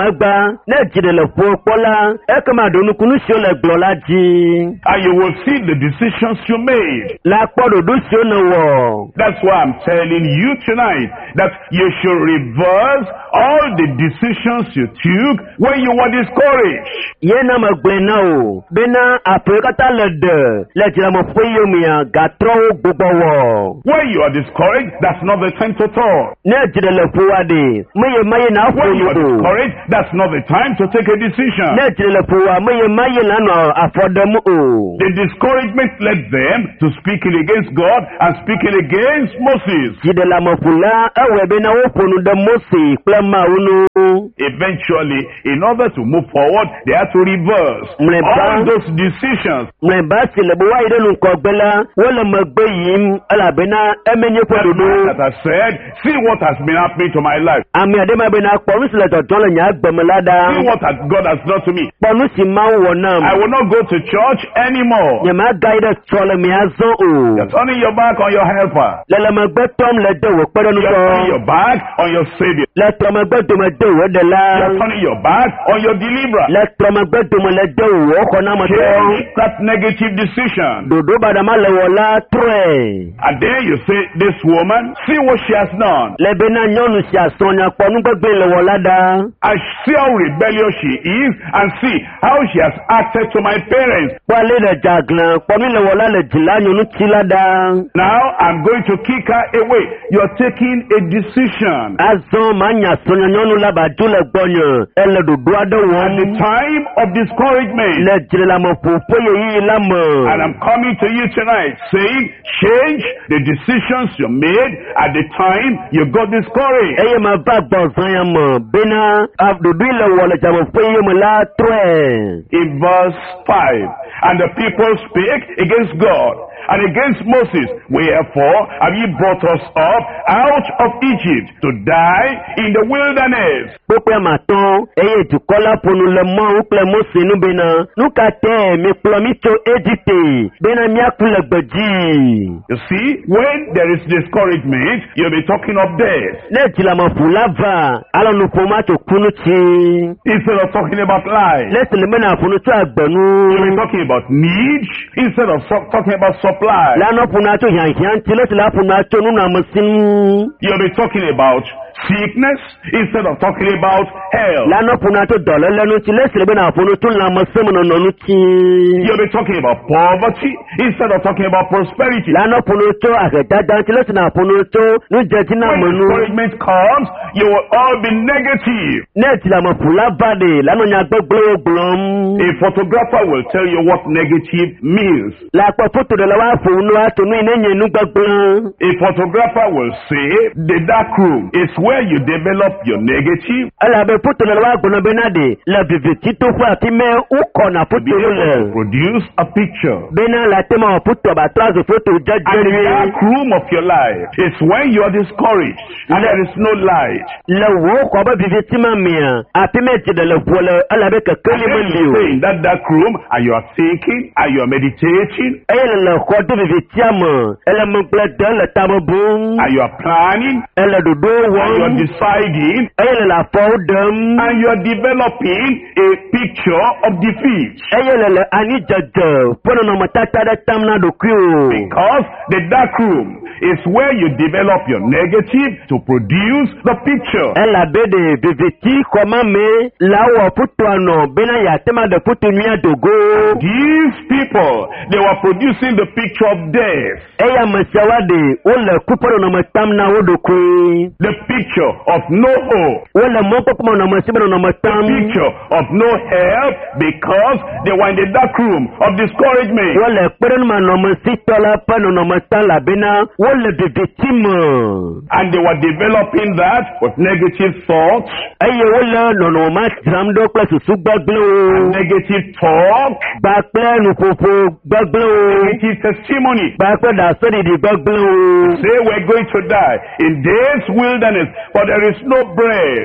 S2: magba ne jide le ƒo kpɔla ekema ɖo nukunu siwo le gblɔ la dzi.
S3: And you will see the decisions you made.
S2: La kpɔ ɖoɖo siwo ne wɔ.
S3: That's why I'm telling you tonight that you should reverse all the decisions you took when you were discouraged.
S2: Yena megblẽ na o bena aƒe katã le ɖe le dzilameƒe yomea gatrɔwo gbogbo wɔ.
S3: When you are discouraged, that's not the time to talk.
S2: Ne dzre le ƒo wa ɖe meye ma ye na ƒo
S3: When you
S2: nu
S3: are
S2: o.
S3: discouraged, that's not the time to take a decision.
S2: Ne dzre le ƒo wa meye ma ye na nɔ afɔ ɖem o.
S3: The discouragement led them to speaking against God and speaking against Moses.
S2: Dziɖeleameƒola ewɔe bena woƒo nu ɖe Mose kple Mawu nu.
S3: Eventually, in order to move forward, they had to reverse
S2: Mleba.
S3: all those decisions.
S2: Mlɔeba si le be woayi ɖe nukɔgbe la wole megbe yim elabena emenye ƒe
S3: That man
S2: ɖoɖo.
S3: that has said, see what has been happening to my life.
S2: Ame aɖe ma bena kpɔ nu si le dzɔdzɔm le nye agbeme la ɖa.
S3: See what has, God has done to me.
S2: Kpɔ nu si Mawu wɔ nam.
S3: I will not go to church anymore.
S2: Nye magayi ɖe srɔ̃leme azɔ o.
S3: You're turning your back on your helper.
S2: Le le megbe tɔm le de wò
S3: You're turning
S2: kpeɖeŋutɔ.
S3: your back on your Savior.
S2: Le trɔmegbe dome de wò ɖela.
S3: You're turning your back on your deliverer.
S2: Le trɔmegbe dome le de wò xɔnametɔ.
S3: Change that negative decision.
S2: Ɖoɖo baɖama le wɔ la trɔe.
S3: And then you say, this woman, see what she has done.
S2: Le bena nyɔnu sia srɔ̃nya kpɔ nugbegbe le wɔ la ɖa.
S3: I see how rebellious she is and see how she has acted to my parents.
S2: Kpɔ ale le dzaglẽ kpɔ nu le wɔ la le dzila nyɔnutsi la ɖa.
S3: Now I'm going to kick her away. You're taking a decision.
S2: Azɔ manya srɔ̃nya nyɔnu la badzo le gbɔnye ele ɖoɖo aɖe
S3: At the
S2: wɔm
S3: time of discouragement.
S2: le dzrelameƒoƒe yeyi la me.
S3: And I'm coming to you tonight saying, change the decisions you made at the time you got discouraged.
S2: Eye meva gbɔzã ya me bena a- ɖoɖoe le wɔ le dzameƒe ye me la trɔe.
S3: In verse five, and the people spake against God and against Moses, wherefore have ye brought us up out of Egypt to die in the wilderness?
S2: Kpokpe matɔ eye dukɔ la ƒo nu le Mawu kple Mose nu bena nu ka te mikplɔ mi tso Egipte bena miaku le gbedzi.
S3: You see, when there is discouragement, you'll be talking of death
S2: Ne dzilameƒo la va alɔ nuƒo ma tso kunu tsi.
S3: instead of talking about life.
S2: Ne si le bena ƒo nu tso
S3: You'll be
S2: agbenu.
S3: talking about need instead of so- talking about supply.
S2: La nɔ ƒo na tso hiãhiã ŋuti le si la ƒo na tso nunɔamesi ŋu.
S3: You'll be talking about sickness instead of talking about health.
S2: La nɔ ƒo na tso dɔléle ŋuti le si le bena ƒo nu tso lãmesẽmenɔnɔ ŋuti.
S3: You'll be talking about poverty instead of talking about prosperity.
S2: La nɔ ƒo nu tso ahedada ŋuti le si na ƒo nu tso nudzedzi na
S3: When
S2: menu.
S3: discouragement comes, you will all be negative.
S2: Ne dzilameƒo la va ɖe la nɔ nyagbegblẽwo gblɔm.
S3: A photographer will tell you what negative means.
S2: La kpɔ fotoɖela wa ƒo nu ato nu yi ne nye nugbegblẽ.
S3: A photographer will say the dark room is where you develop your negative.
S2: Elabe fotoɖela wa gblɔ bena ɖe le vivititoƒe afi me wokɔna
S3: Be
S2: foto
S3: able to
S2: le.
S3: produce a picture.
S2: Bena le ate ma wɔ foto abatrɔ azu foto
S3: And the
S2: dzedzɛ
S3: dark room of your life is when you are discouraged and there is no light.
S2: le wo xɔ be viviti ma mea afi me dzi ɖe le ʋua le elabe kekeli
S3: And then
S2: meli
S3: you
S2: o.
S3: stay in that dark room and you are thinking and you are meditating
S2: Eye le le xɔ do vivitia me ele megble de le tame bom
S3: and you are planning
S2: ele ɖoɖo
S3: and you are
S2: wɔm
S3: deciding
S2: eye le le afɔwo ɖem
S3: and you are developing a picture of defeat.
S2: eye le le anidzedze ƒe nɔnɔmetata ɖe tam na ɖokui o.
S3: Because the dark room is where you develop your negative to produce the picture.
S2: Elabe ɖe viviti xɔma me la wɔ fotoa nɔ bena yeate ma ɖe foto nyuia dogo.
S3: These people, they were producing the picture of death,
S2: Eye ame siawoa ɖe wole ku ƒe nɔnɔme tam na wo ɖokui.
S3: the picture of no hope,
S2: Wole mɔkpɔkpɔ nɔnɔmesi be nɔnɔme tam.
S3: picture of no help because they were in the dark room of discouragement.
S2: Wole kpeɖenumanɔmesitɔ la ƒe nɔnɔme tam labena wole viviti me.
S3: And they were developing that with negative thoughts,
S2: Eye wole nɔnɔme ma dzram ɖo kple susu gbegblẽwo.
S3: negative talk,
S2: Kpakple nuƒoƒo gbegblẽwo.
S3: negative testimony.
S2: Kpakple ɖaseɖiɖi gbegblẽwo.
S3: Say we're going to die in this wilderness, for there is no bread,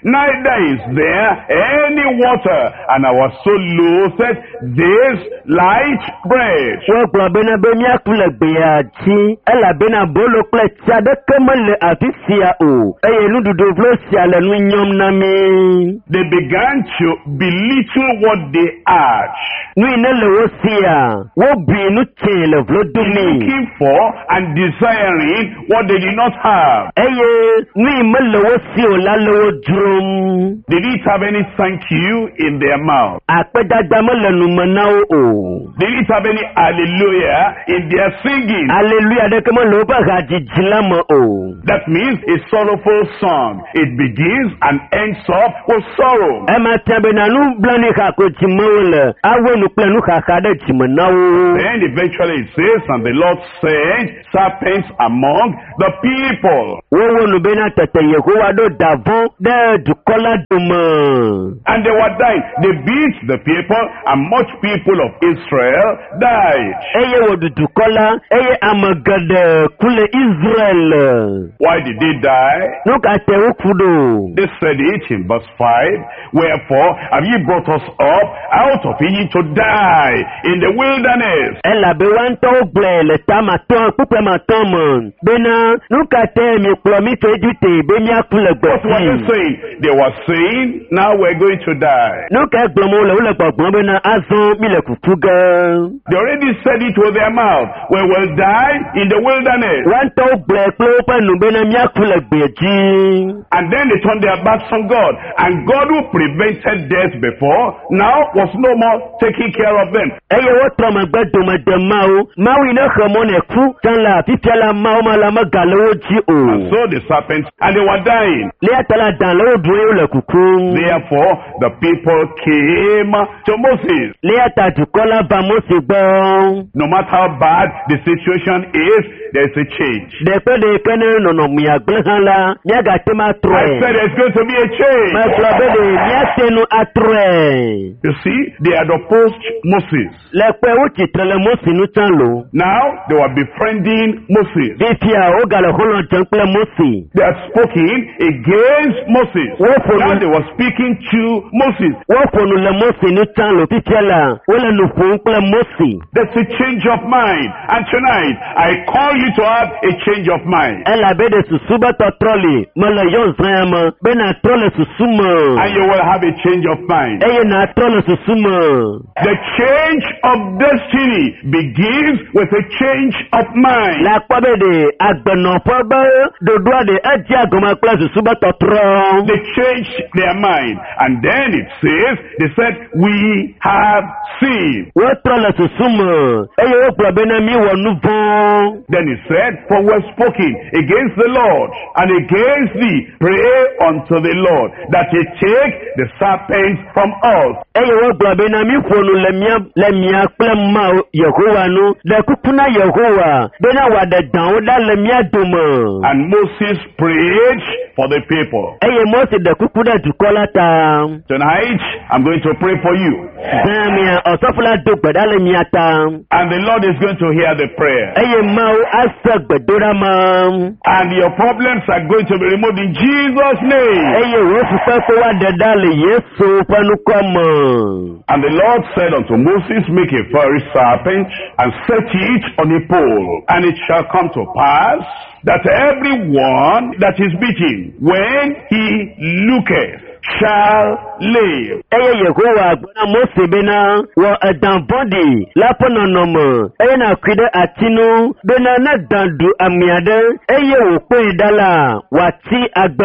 S3: neither is there any water, and our soul loatheth this light bread.
S2: Wọ́n gbọ́ bẹ́ẹ̀ náà bẹ́ẹ̀ mi àkúlẹ̀ gbìyà tí ẹ̀là bẹ́ẹ̀ náà bó ló pẹ́ tí adékè mọ́lẹ̀ àfi fìyà o. Ẹyẹ inú dúdú ló ṣì àlẹ́ nu yọm náà mi.
S3: They began to belittle what they had.
S2: Nu iná lọ́wọ́ sí à, wọ́n bì inú tiẹ̀ lọ fúló dùn mí.
S3: Looking for and desiring what they did not have.
S2: Ẹyẹ nu ìmọ̀ lọ́wọ́ sí ò lálọ́wọ́ dúró.
S3: They didn't have any thank you in their mouth.
S2: Àpẹjájá mọ́lẹ̀ nu mọ̀ náà o.
S3: They didn't have any hallelujah in their singing.
S2: Hallelujah dẹ́kẹ́ mọ́ lọ́wọ́ bá ga jìjì lámọ̀ o.
S3: That means a sorrowful song. It begins and ends up with sorrow.
S2: Ẹ máa tẹ̀bẹ̀ nánú blani kàkó jì mọ́ wọlé. Àwọn olùpẹ̀lú kàkà dẹ̀ jì mọ̀ náà o.
S3: Then eventually it says, and the Lord sent serpents among the people.
S2: Wọ́n wọ́n nù bẹ́ẹ̀ náà tẹ̀tẹ̀ yẹ̀ kó wá dó dàbọ̀ dẹ́ẹ̀dù kọ́lá dùmọ̀.
S3: And they were dying. They beat the people, and much people of Israel died.
S2: Eye wò dùdù kọ́lá, eye àmọ̀gẹ̀dẹ̀ kúlẹ̀ Israel.
S3: Why did they die?
S2: Nùkà tẹ̀wé kudo.
S3: They said it in verse five. Wherefore have ye brought us up out of Egypt to die in the wilderness?
S2: Ẹ làbẹ̀ wá ń tọ́ gbẹ̀ lẹ́tà máa tán púpẹ̀ máa tán mọ̀. Bẹ́ẹ̀na nùkà tẹ̀ mi pọ̀ mi tó ejú tè bẹ́ẹ̀ mi àkúlẹ̀ gbẹ̀
S3: What were they saying? They were saying, now we're going to die.
S2: Nùkà gbọ̀mọ̀ wọlé wọlé gbọ̀gbọ̀n bẹ́ẹ̀ náà azán mi lẹ̀ kúkú gan.
S3: They already said it with their mouth. We will die in the wilderness.
S2: Wá ń tọ́ gbẹ̀ pé ó pẹ̀ nù bẹ́ẹ̀ náà mi àkúlẹ̀ gbẹ̀ jí.
S3: And then they turned their backs on God. And God, who prevented death before, now was no more taking care of them.
S2: Ẹyẹ wọ́n tọ́ ọmọ ẹgbẹ́ dòmọdé máa o. Máa wí iná kàn mọ́ nẹ̀ kú. Sanla fífi ala máa ó máa la má gà lọ́wọ́ jí o.
S3: And so the serpents, and they were dying.
S2: Lé àtàlà dàn lọ́wọ́ dùn yóò lẹ̀ kúkú.
S3: Therefore, the people came to Moses.
S2: Lé àtàjù kọ́lá bá Mósè gbọ́.
S3: No matter how bad the situation is, there's a change.
S2: Dẹ̀pẹ́ de kẹ́ni nọ̀nà mìàgbẹ́ hàn la. Miaga tẹ́ máa tọ̀
S3: I
S2: ẹ̀.
S3: said there's going to be a change.
S2: Máa gbọ́ bẹ́ẹ̀ de miàtẹ́nu atọ̀ ẹ̀.
S3: You see, they had opposed Moses.
S2: Lẹ́pẹ́ ó ti tẹ̀lé Mósè nù tán lò.
S3: Now, they were befriending Moses.
S2: Fífi à ó gàlẹ̀ kọ́lọ̀ jẹun pẹ́ Mósè.
S3: They had spoken against Moses.
S2: Wọ́n fònú.
S3: Now they were speaking to Moses.
S2: Wọ́n fònù lẹ Mósè nù tán lò fífi à la. Wọ́n lẹ nù fòun pẹ́ Mósè.
S3: There's a change of mind. And tonight, I call you to have a change of mind.
S2: Ẹ làbẹ́ de sùsú bẹ́ tọ́ trọ́lì. Mọ lẹ yọ̀ nsán yẹn mọ. Bẹ́ẹ̀ náà trọ́lì sùsú mọ̀.
S3: And you will have a change of mind.
S2: Ẹyẹ náà trọ́lì sùsú mọ̀.
S3: The change of destiny begins with a change of mind.
S2: Lápá bẹ́ẹ̀ de agbẹ̀nọ̀fọ́ bẹ́ dodo àdé ẹ̀jẹ̀ àgọ́mọ pẹ́ sùsú bẹ́ tọ́ trọ́.
S3: They changed their mind. And then it says, they said, we have seen.
S2: Wọ́n trọ́lì sùsú mọ̀. Ẹyẹ ó gbọ́ bẹ́ẹ̀ náà mi wọ̀ nù bọ́n.
S3: Then he said, for we have spoken against the Lord and against thee. Pray unto the Lord that he take the serpents from us.
S2: Ẹyẹ wọ́n gbọ́ bẹ́ẹ̀ náà mi fònù lẹ́mìá pẹ́ mọ́ Yehowa nù. Dẹ̀kúkúná Yehowa. Bẹ́ẹ̀ náà wà dẹ̀ dàn ó dá lẹ́mìá dùnmọ̀.
S3: And Moses prayed for the people.
S2: Ẹyẹ Mósè dẹ̀kúkú dẹ̀ dùkọ́ láta.
S3: Tonight, I'm going to pray for you.
S2: Bẹ́ẹ̀ mi ọ̀sọ́fúnla dùn gbẹ̀dá lẹ́mìá ta.
S3: And the Lord is going to hear the prayer.
S2: Ẹyẹ máa ó àṣẹ gbẹ̀dọ́rà máa.
S3: And your problems are going to be removed in Jesus' name.
S2: Ẹyẹ wo fi pẹ́ kó wá dẹ̀dá lè Yéṣu pẹ́nukọ́ mọ̀.
S3: And the Lord said unto Moses, make a fiery serpent and set it on a pole. And it shall come to pass that everyone that is beaten, when he looketh, shall live.
S2: Ẹyẹ Yehowa gbọ́nà Mósè bẹ́nà wọ ẹ̀dàn bọ́dì lápọ̀nà nọ̀mọ̀. Ẹyẹ náà kúndé àtinú bẹ́nà náà dàndù àmì àdé. Ẹyẹ wò pé ìdálà wà tí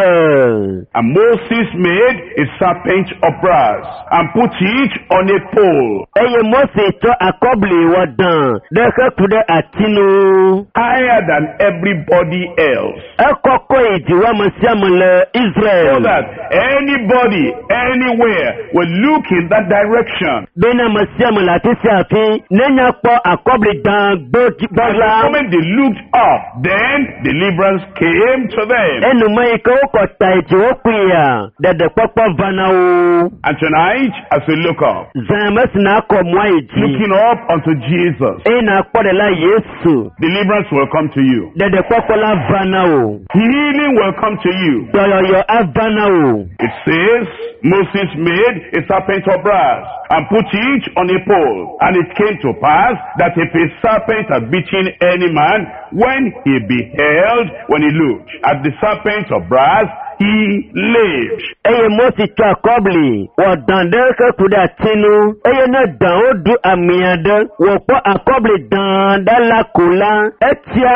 S2: àgbẹ̀.
S3: And Moses made a serpent of brass and put it on a pole.
S2: Ẹyẹ Mósè tọ́ àkọ́bìlì wọ̀ dàn dẹ́kẹ́ kúndé àtinú.
S3: Higher than everybody else.
S2: Ẹ kọ́kọ́ ìdíwọ́ mọ̀ sí àmọ̀lẹ̀ Israel.
S3: So that anybody anybody, anywhere will look in that direction.
S2: Bena masiamu la tisi afi nenya po akobli dan
S3: And the moment they looked up, then deliverance came to them.
S2: Enu mai ko ko taiji okuya dede popo vanao.
S3: And tonight, as we look up,
S2: Zamas na ko mwaiji.
S3: looking up unto Jesus,
S2: Ena ko de la Yesu.
S3: deliverance will come to you.
S2: Dede popo la vanao.
S3: Healing will come to you.
S2: Doyo yo avanao.
S3: It says, Moses made a serpent of brass and put it on a pole. And it came to pass that if a serpent had bitten any man, when he beheld, when he looked at the serpent of brass, he lived.
S2: Eye Moses to akobli. Wa dandeke kuda tinu. Eye na dan odu amiyade. Wa po akobli dan dala kula. Etia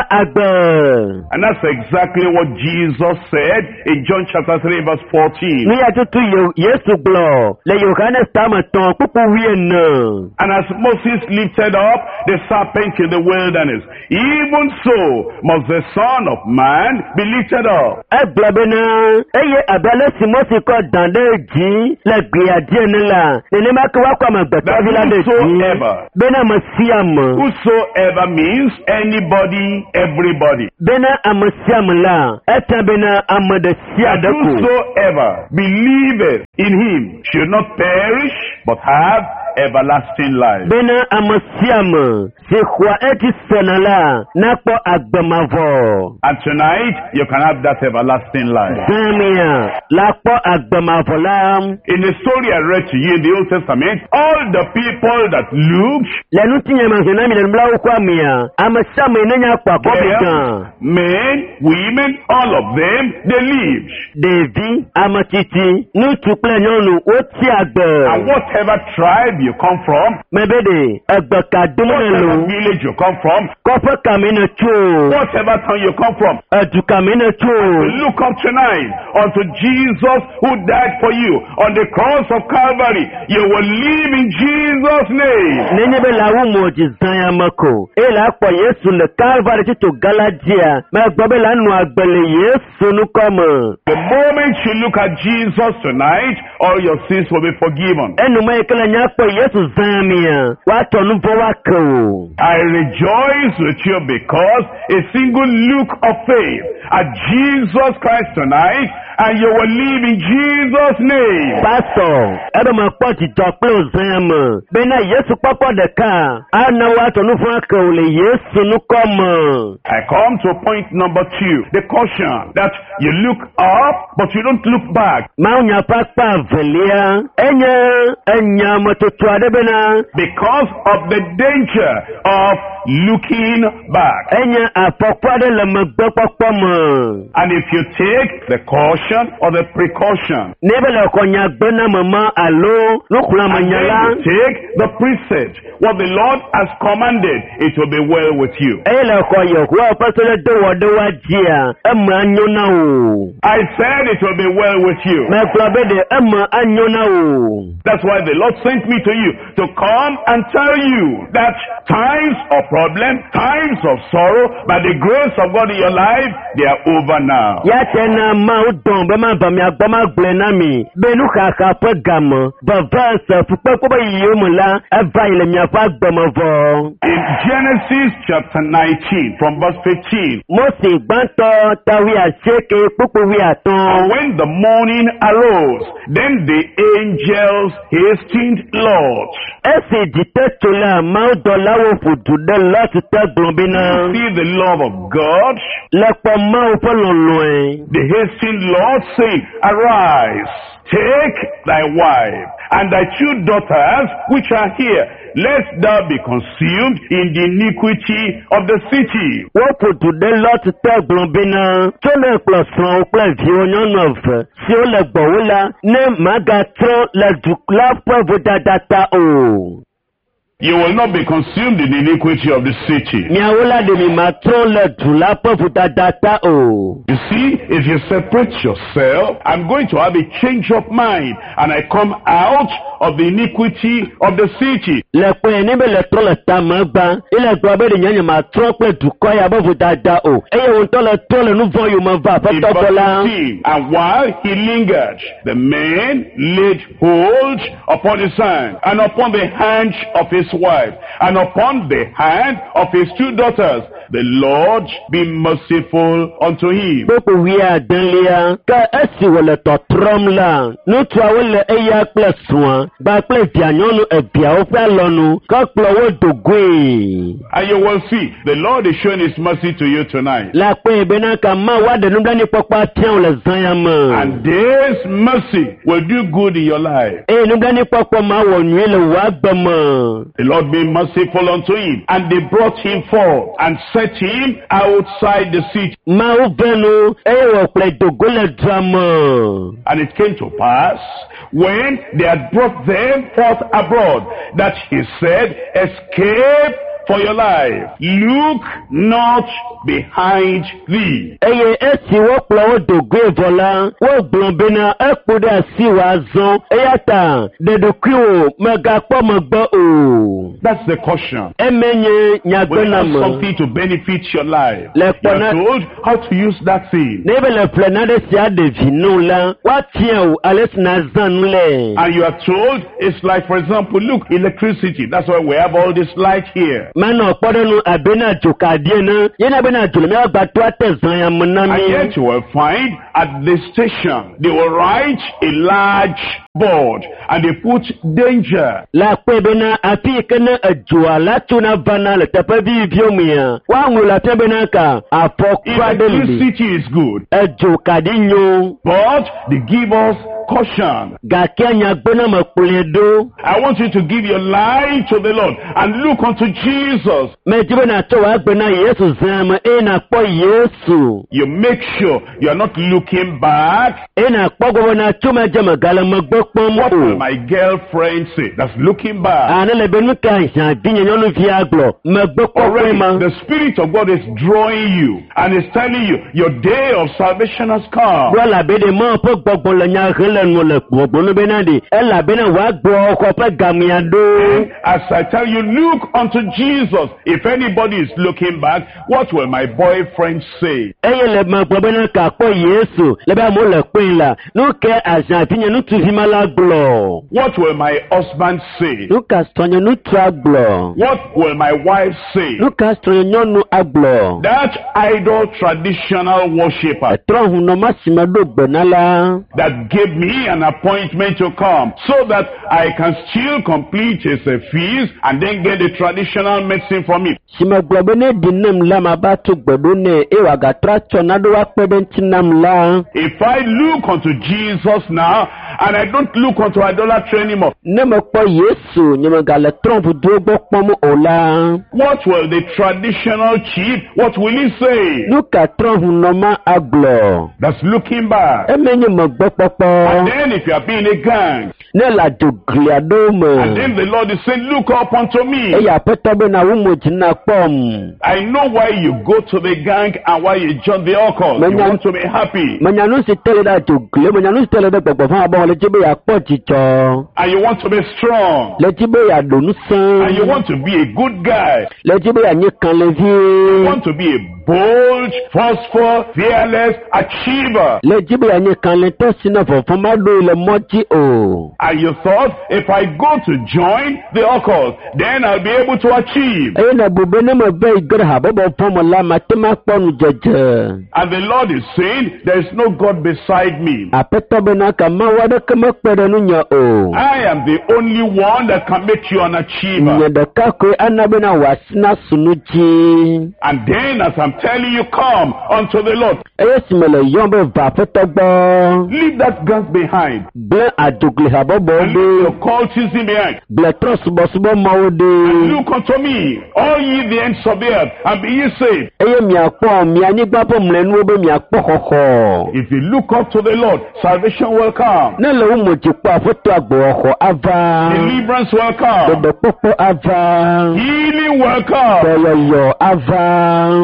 S2: agbe.
S3: And that's exactly what Jesus said in John chapter three verse fourteen.
S2: Ni atutu yo Yesu glo. Le Yohanes tamaton kuku wiene.
S3: And as Moses lifted up the serpent in the wilderness, even so must the Son of Man be lifted up.
S2: Eglebena. Eye abale si Moses ko dande ji. Le gbiadie nila. Nene makiwa kwa magbeto vila de ji.
S3: Whosoever.
S2: Bena masiam.
S3: Whosoever means anybody, everybody.
S2: Bena amasiam la. Eta bena amade siadeku.
S3: Whosoever believeth in him should not perish, but have everlasting life.
S2: Bena amasiam. Se kwa eti senala. Nakpo agbemavo.
S3: And tonight, you can have that everlasting life.
S2: Zamia. Lakpo agbemavo lam.
S3: In the story I read to you in the Old Testament, all the people that looked,
S2: Lenu tinye manzenami le mla ukwa mia. Amasiam inenya kwa kobitan.
S3: men, women, all of them, they lived.
S2: Devi, amatiti, nu tukle nyonu, oti agbe.
S3: And whatever tribe you come from,
S2: Mebede, agbe kadumune
S3: whatever
S2: lu.
S3: village you come from,
S2: Kope kamine chu.
S3: whatever town you come from,
S2: Edu kamine chu.
S3: look up tonight unto Jesus who died for you on the cross of Calvary. You will live in Jesus' name.
S2: Nenye be la umo jizanya mako. Ela kwa Yesu le Calvary tito Galatia. Me gbobe la nu agbele Yesu nu komo.
S3: The moment you look at Jesus tonight, all your sins will be forgiven.
S2: Enu me ekele nyakpo Yesu zamia. Wato nu vo wako.
S3: I rejoice with you because a single look of faith at Jesus Christ tonight, and you will live in Jesus' name.
S2: Pastor, ebe ma po ti dokpe ozama. Bena Yesu papa de ka. Ana wato nu vo wako le Yesu nu komo.
S3: I come to point number two, the caution that you look up, but you don't look back.
S2: Maunya papa velia. Enye, enya matotua de bena.
S3: Because of the danger of looking back.
S2: Enye apokwa de le megbe pokpo mo.
S3: And if you take the caution or the precaution,
S2: Nebe le konya gbena mama alo. Nukula
S3: and then
S2: manyala.
S3: you take the precept, what the Lord has commanded, it will be well with you.
S2: Ele koyo kwa pasole do wode wajia. Ema anyona o.
S3: I said it will be well with you.
S2: Me klabede ema anyona o.
S3: That's why the Lord sent me to you, to come and tell you that times of problem, times of sorrow, by the grace of God in your life, they are over now.
S2: Ya tena ma udon be ma ba mi agbama gble na mi. Benu kaka pe gamo. Ba verse fupe ko ba yomula. Eva ile mi afa gbomo vo.
S3: In Genesis chapter nineteen, from verse fifteen,
S2: Mose gbanto tawi aseke pupu wi
S3: and
S2: aton.
S3: when the morning arose, then the angels hastened Lot.
S2: Ese dite tola ma udola wo fudu de lati te glombe na.
S3: See the love of God.
S2: Lepo ma o polonlo.
S3: The hastened Lord saying, arise, take thy wife and thy two daughters which are here, lest thou be consumed in the iniquity of the city.
S2: Wo fudu de lati te glombe na. Tole plosan o ple vi onyon of. Si o le gbowola ne magatron le dukla provo dadata o.
S3: You will not be consumed in the iniquity of the city.
S2: Mi awola de mi matron le dula provo dadata o.
S3: You see, if you separate yourself, I'm going to have a change of mind, and I come out of the iniquity of the city.
S2: Le kwe ni be le tro le ta magba, ile gba be de nyanya ma tro pe duko ya bo dada o. Eye won to le to le nu vo yo ma va pe to bola.
S3: And while he lingered, the man laid hold upon his hand, and upon the hand of his wife, and upon the hand of his two daughters. The Lord be merciful unto him.
S2: Boko wia denlia ka esi wole to trom la. Nu tu awole eya ple suan, ba ple dianyonu e bia o pe lonu, ka plo wo dogwe.
S3: And you will see, the Lord is showing his mercy to you tonight.
S2: La pe be na ka ma wa de nu dani popa tian le zanyama.
S3: And this mercy will do good in your life.
S2: E nu dani popa ma wo nwi le wa gbama.
S3: The Lord be merciful unto him, and they brought him forth and set him outside the city.
S2: Ma o venu e wo ple dogole drama.
S3: And it came to pass, when they had brought them forth abroad, that he said, escape for your life. Look not behind thee.
S2: Eye esi wo plo wo dogwe vola, wo glombe na ekode asi wa zon. Eyata de dokwo mega po magbo o.
S3: That's the caution.
S2: Emenye nyagbe na
S3: When you
S2: mo.
S3: have something to benefit your life,
S2: Le
S3: you are
S2: pona-
S3: told how to use that thing.
S2: Nebe le plenade si ade vinu la, wa tien ou ales na zan le.
S3: And you are told, it's like, for example, look, electricity. That's why we have all this light here.
S2: Mano pode nu abena joka die na, yena bena jule me agba to ate zan ya
S3: And
S2: munami.
S3: yet you will find at the station, they will write a large board and they put danger.
S2: La kwe bena api kena ajua la tuna vana le tepe vi biomia. Wangu la te bena ka apokwa deli.
S3: Electricity is good,
S2: Ajoka di nyo.
S3: but they give us caution.
S2: Gakia nyagbona makuledo.
S3: I want you to give your life to the Lord and look unto Jesus.
S2: Mejibe na to agbena Yesu zama ena po Yesu.
S3: You make sure you are not looking back.
S2: Ena po gobo na chuma jama gala magbokpom
S3: What will
S2: o.
S3: my girlfriend say? That's looking back.
S2: Ana le benu ka jan binye nyonu viaglo. Magbokpom
S3: Already,
S2: ma.
S3: the Spirit of God is drawing you and is telling you your day of salvation has come.
S2: Wala bede mo po gbogbo le nya hele no le gbogbo no benadi. Ela bena wa gbo ko pe gamiado.
S3: As I tell you, look unto Jesus. If anybody is looking back, what will my boyfriend say?
S2: Eye le magbo bena ka po Yesu. Le ba mo le pin la. Nu ke ajan binye nu tu himala glo.
S3: What will my husband say?
S2: Nu ka stonyo nu tra glo.
S3: What will my wife say?
S2: Nu ka stonyo nyonu aglo.
S3: That idol traditional worshiper
S2: Etron hu no masima do gbenala.
S3: that gave me an appointment to come so that I can still complete his uh, feast and then get the traditional medicine from him.
S2: Sima globe ne dinam la mabatu gbedo ne e waga tra chonado wa pedenti nam la.
S3: If I look unto Jesus now and I don't look unto idolatry anymore,
S2: Ne me po Yesu nyama gale tromp do gbo pomo ola.
S3: what will the traditional chief, what will he say?
S2: Nu ka tromp no ma aglo.
S3: That's looking back.
S2: E menye mo gbo
S3: And
S2: popo.
S3: then if you are being a gang,
S2: Ne la jogli ado
S3: and
S2: me.
S3: then the Lord is saying, look up unto me.
S2: E ya peto be na wumo jina pom.
S3: I know why you go to the gang and why you join the occult. You want to be happy.
S2: Manyanu si tele da jogli. Manyanu si tele da gbogbo fun abon le jibe ya po jijo.
S3: And you want to be strong.
S2: Le jibe ya donu
S3: And you
S2: san.
S3: want to be a good guy.
S2: Le jibe ya nyikan le
S3: You
S2: vie.
S3: want to be a bold, forceful, fearless achiever.
S2: Le jibe ya nyikan le to sina fo fun ma do le moji o.
S3: And you thought, if I go to join the occult, then I'll be able to achieve.
S2: E na bube ne mo be igre ha bo bo fun mo la ma te ma ponu jeje.
S3: And the Lord is saying, there is no God beside me.
S2: Apeto be na ka ma wa de ke mo pere nu nya o.
S3: I am the only one that can make you an achiever.
S2: Nya de ka ko anabe na wasina sunuji.
S3: And then as I'm telling you, come unto the Lord.
S2: E simele yon be va peto gbo.
S3: Leave that guns behind.
S2: Ble adugli ha bo bo
S3: And leave
S2: be.
S3: your cultism behind.
S2: Ble tros bo subo ma o
S3: And
S2: de.
S3: look unto me, all ye the ends of the earth, and be ye saved.
S2: Eye mi akpo mi anigba po mlenu be mi akpo koko.
S3: If you look up to the Lord, salvation will come.
S2: Ne le wo mo ti po afoto agbo oko ava.
S3: Deliverance will come.
S2: Dodo popo ava.
S3: Healing will come.
S2: Boyoyo ava.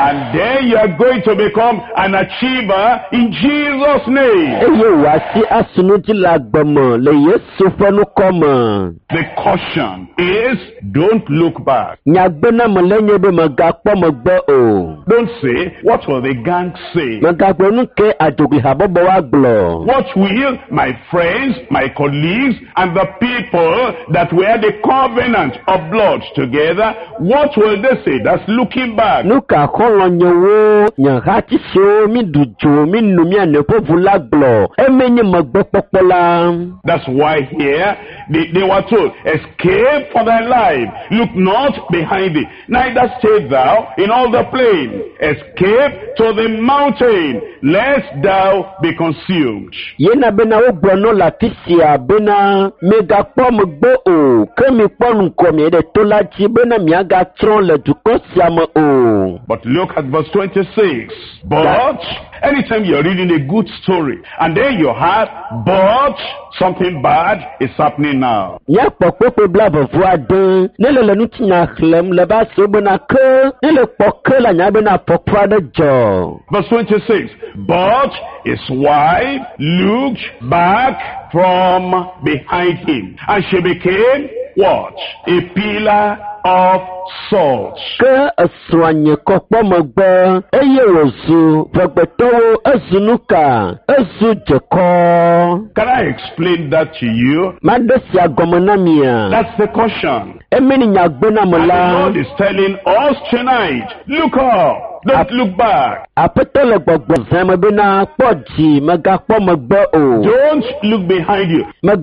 S3: And then you are going to become an achiever in Jesus' name.
S2: eye wà sí àsunújì làgbọ̀mọ̀ lè Yéṣu fẹ́nu kọ́ mọ̀.
S3: The caution is don't look back.
S2: Nyagbena mọ̀ lẹ́yìn bí mọ̀ ga pọ̀ mọ̀ gbọ́ o.
S3: Don't say, what will the gang say?
S2: Mọ̀ ga gbọ́nú ké àjòkè àbọ̀bọ̀ wa gbọ̀.
S3: What will my friends, my colleagues, and the people that were the covenant of blood together, what will they say? That's looking back.
S2: Nuka kọ́lọ̀ nyewo nyàhá tí se o mi dùjò mi nù mi ànẹ́pọ̀fù lágbọ̀. Ẹ̀mẹ́ nyẹ mọ̀ gbọ́ pọ́pọ́ la.
S3: That's why here they, they were told, escape for thy life. Look not behind thee. Neither stay thou in all the plain. Escape to the mountain, lest thou be consumed.
S2: Yena bena o gbọ̀nà láti ṣe àbẹ́nà mẹ́ga pọ́ mọ̀ gbọ́ o. Kẹ́mi pọ́nù kọ̀ mi ẹ̀dẹ̀ tó láti bẹ́nà mi àga trọ́n lẹ̀ dùkọ́ sí àmọ́ o.
S3: But look at verse twenty-six. But anytime you're reading a good story, and then you have, but something bad is happening now.
S2: Nyɛ kpɔ kpekpe bla vɔvu aɖe ne le le ŋuti nya xlẽm le ba se bena ke ne le kpɔ ke le nya bena afɔku aɖe dzɔ.
S3: Verse twenty-six. But his wife looked back from behind him, and she became what? A pillar of salt.
S2: Ke esrɔ̃a nye kɔkpɔ megbe eye wòzu ʋegbetɔwo ezu nuka ezu dzekɔ.
S3: Can I explain that to you?
S2: Maɖe sia gɔme na mia.
S3: That's the caution.
S2: Emi ni nyagbena me
S3: And the
S2: la.
S3: Lord is telling us tonight, look up, don't look back.
S2: Aƒetɔ le gbɔgblɔ zãme bena kpɔ dzi megakpɔ megbe o.
S3: Don't look behind you.
S2: Me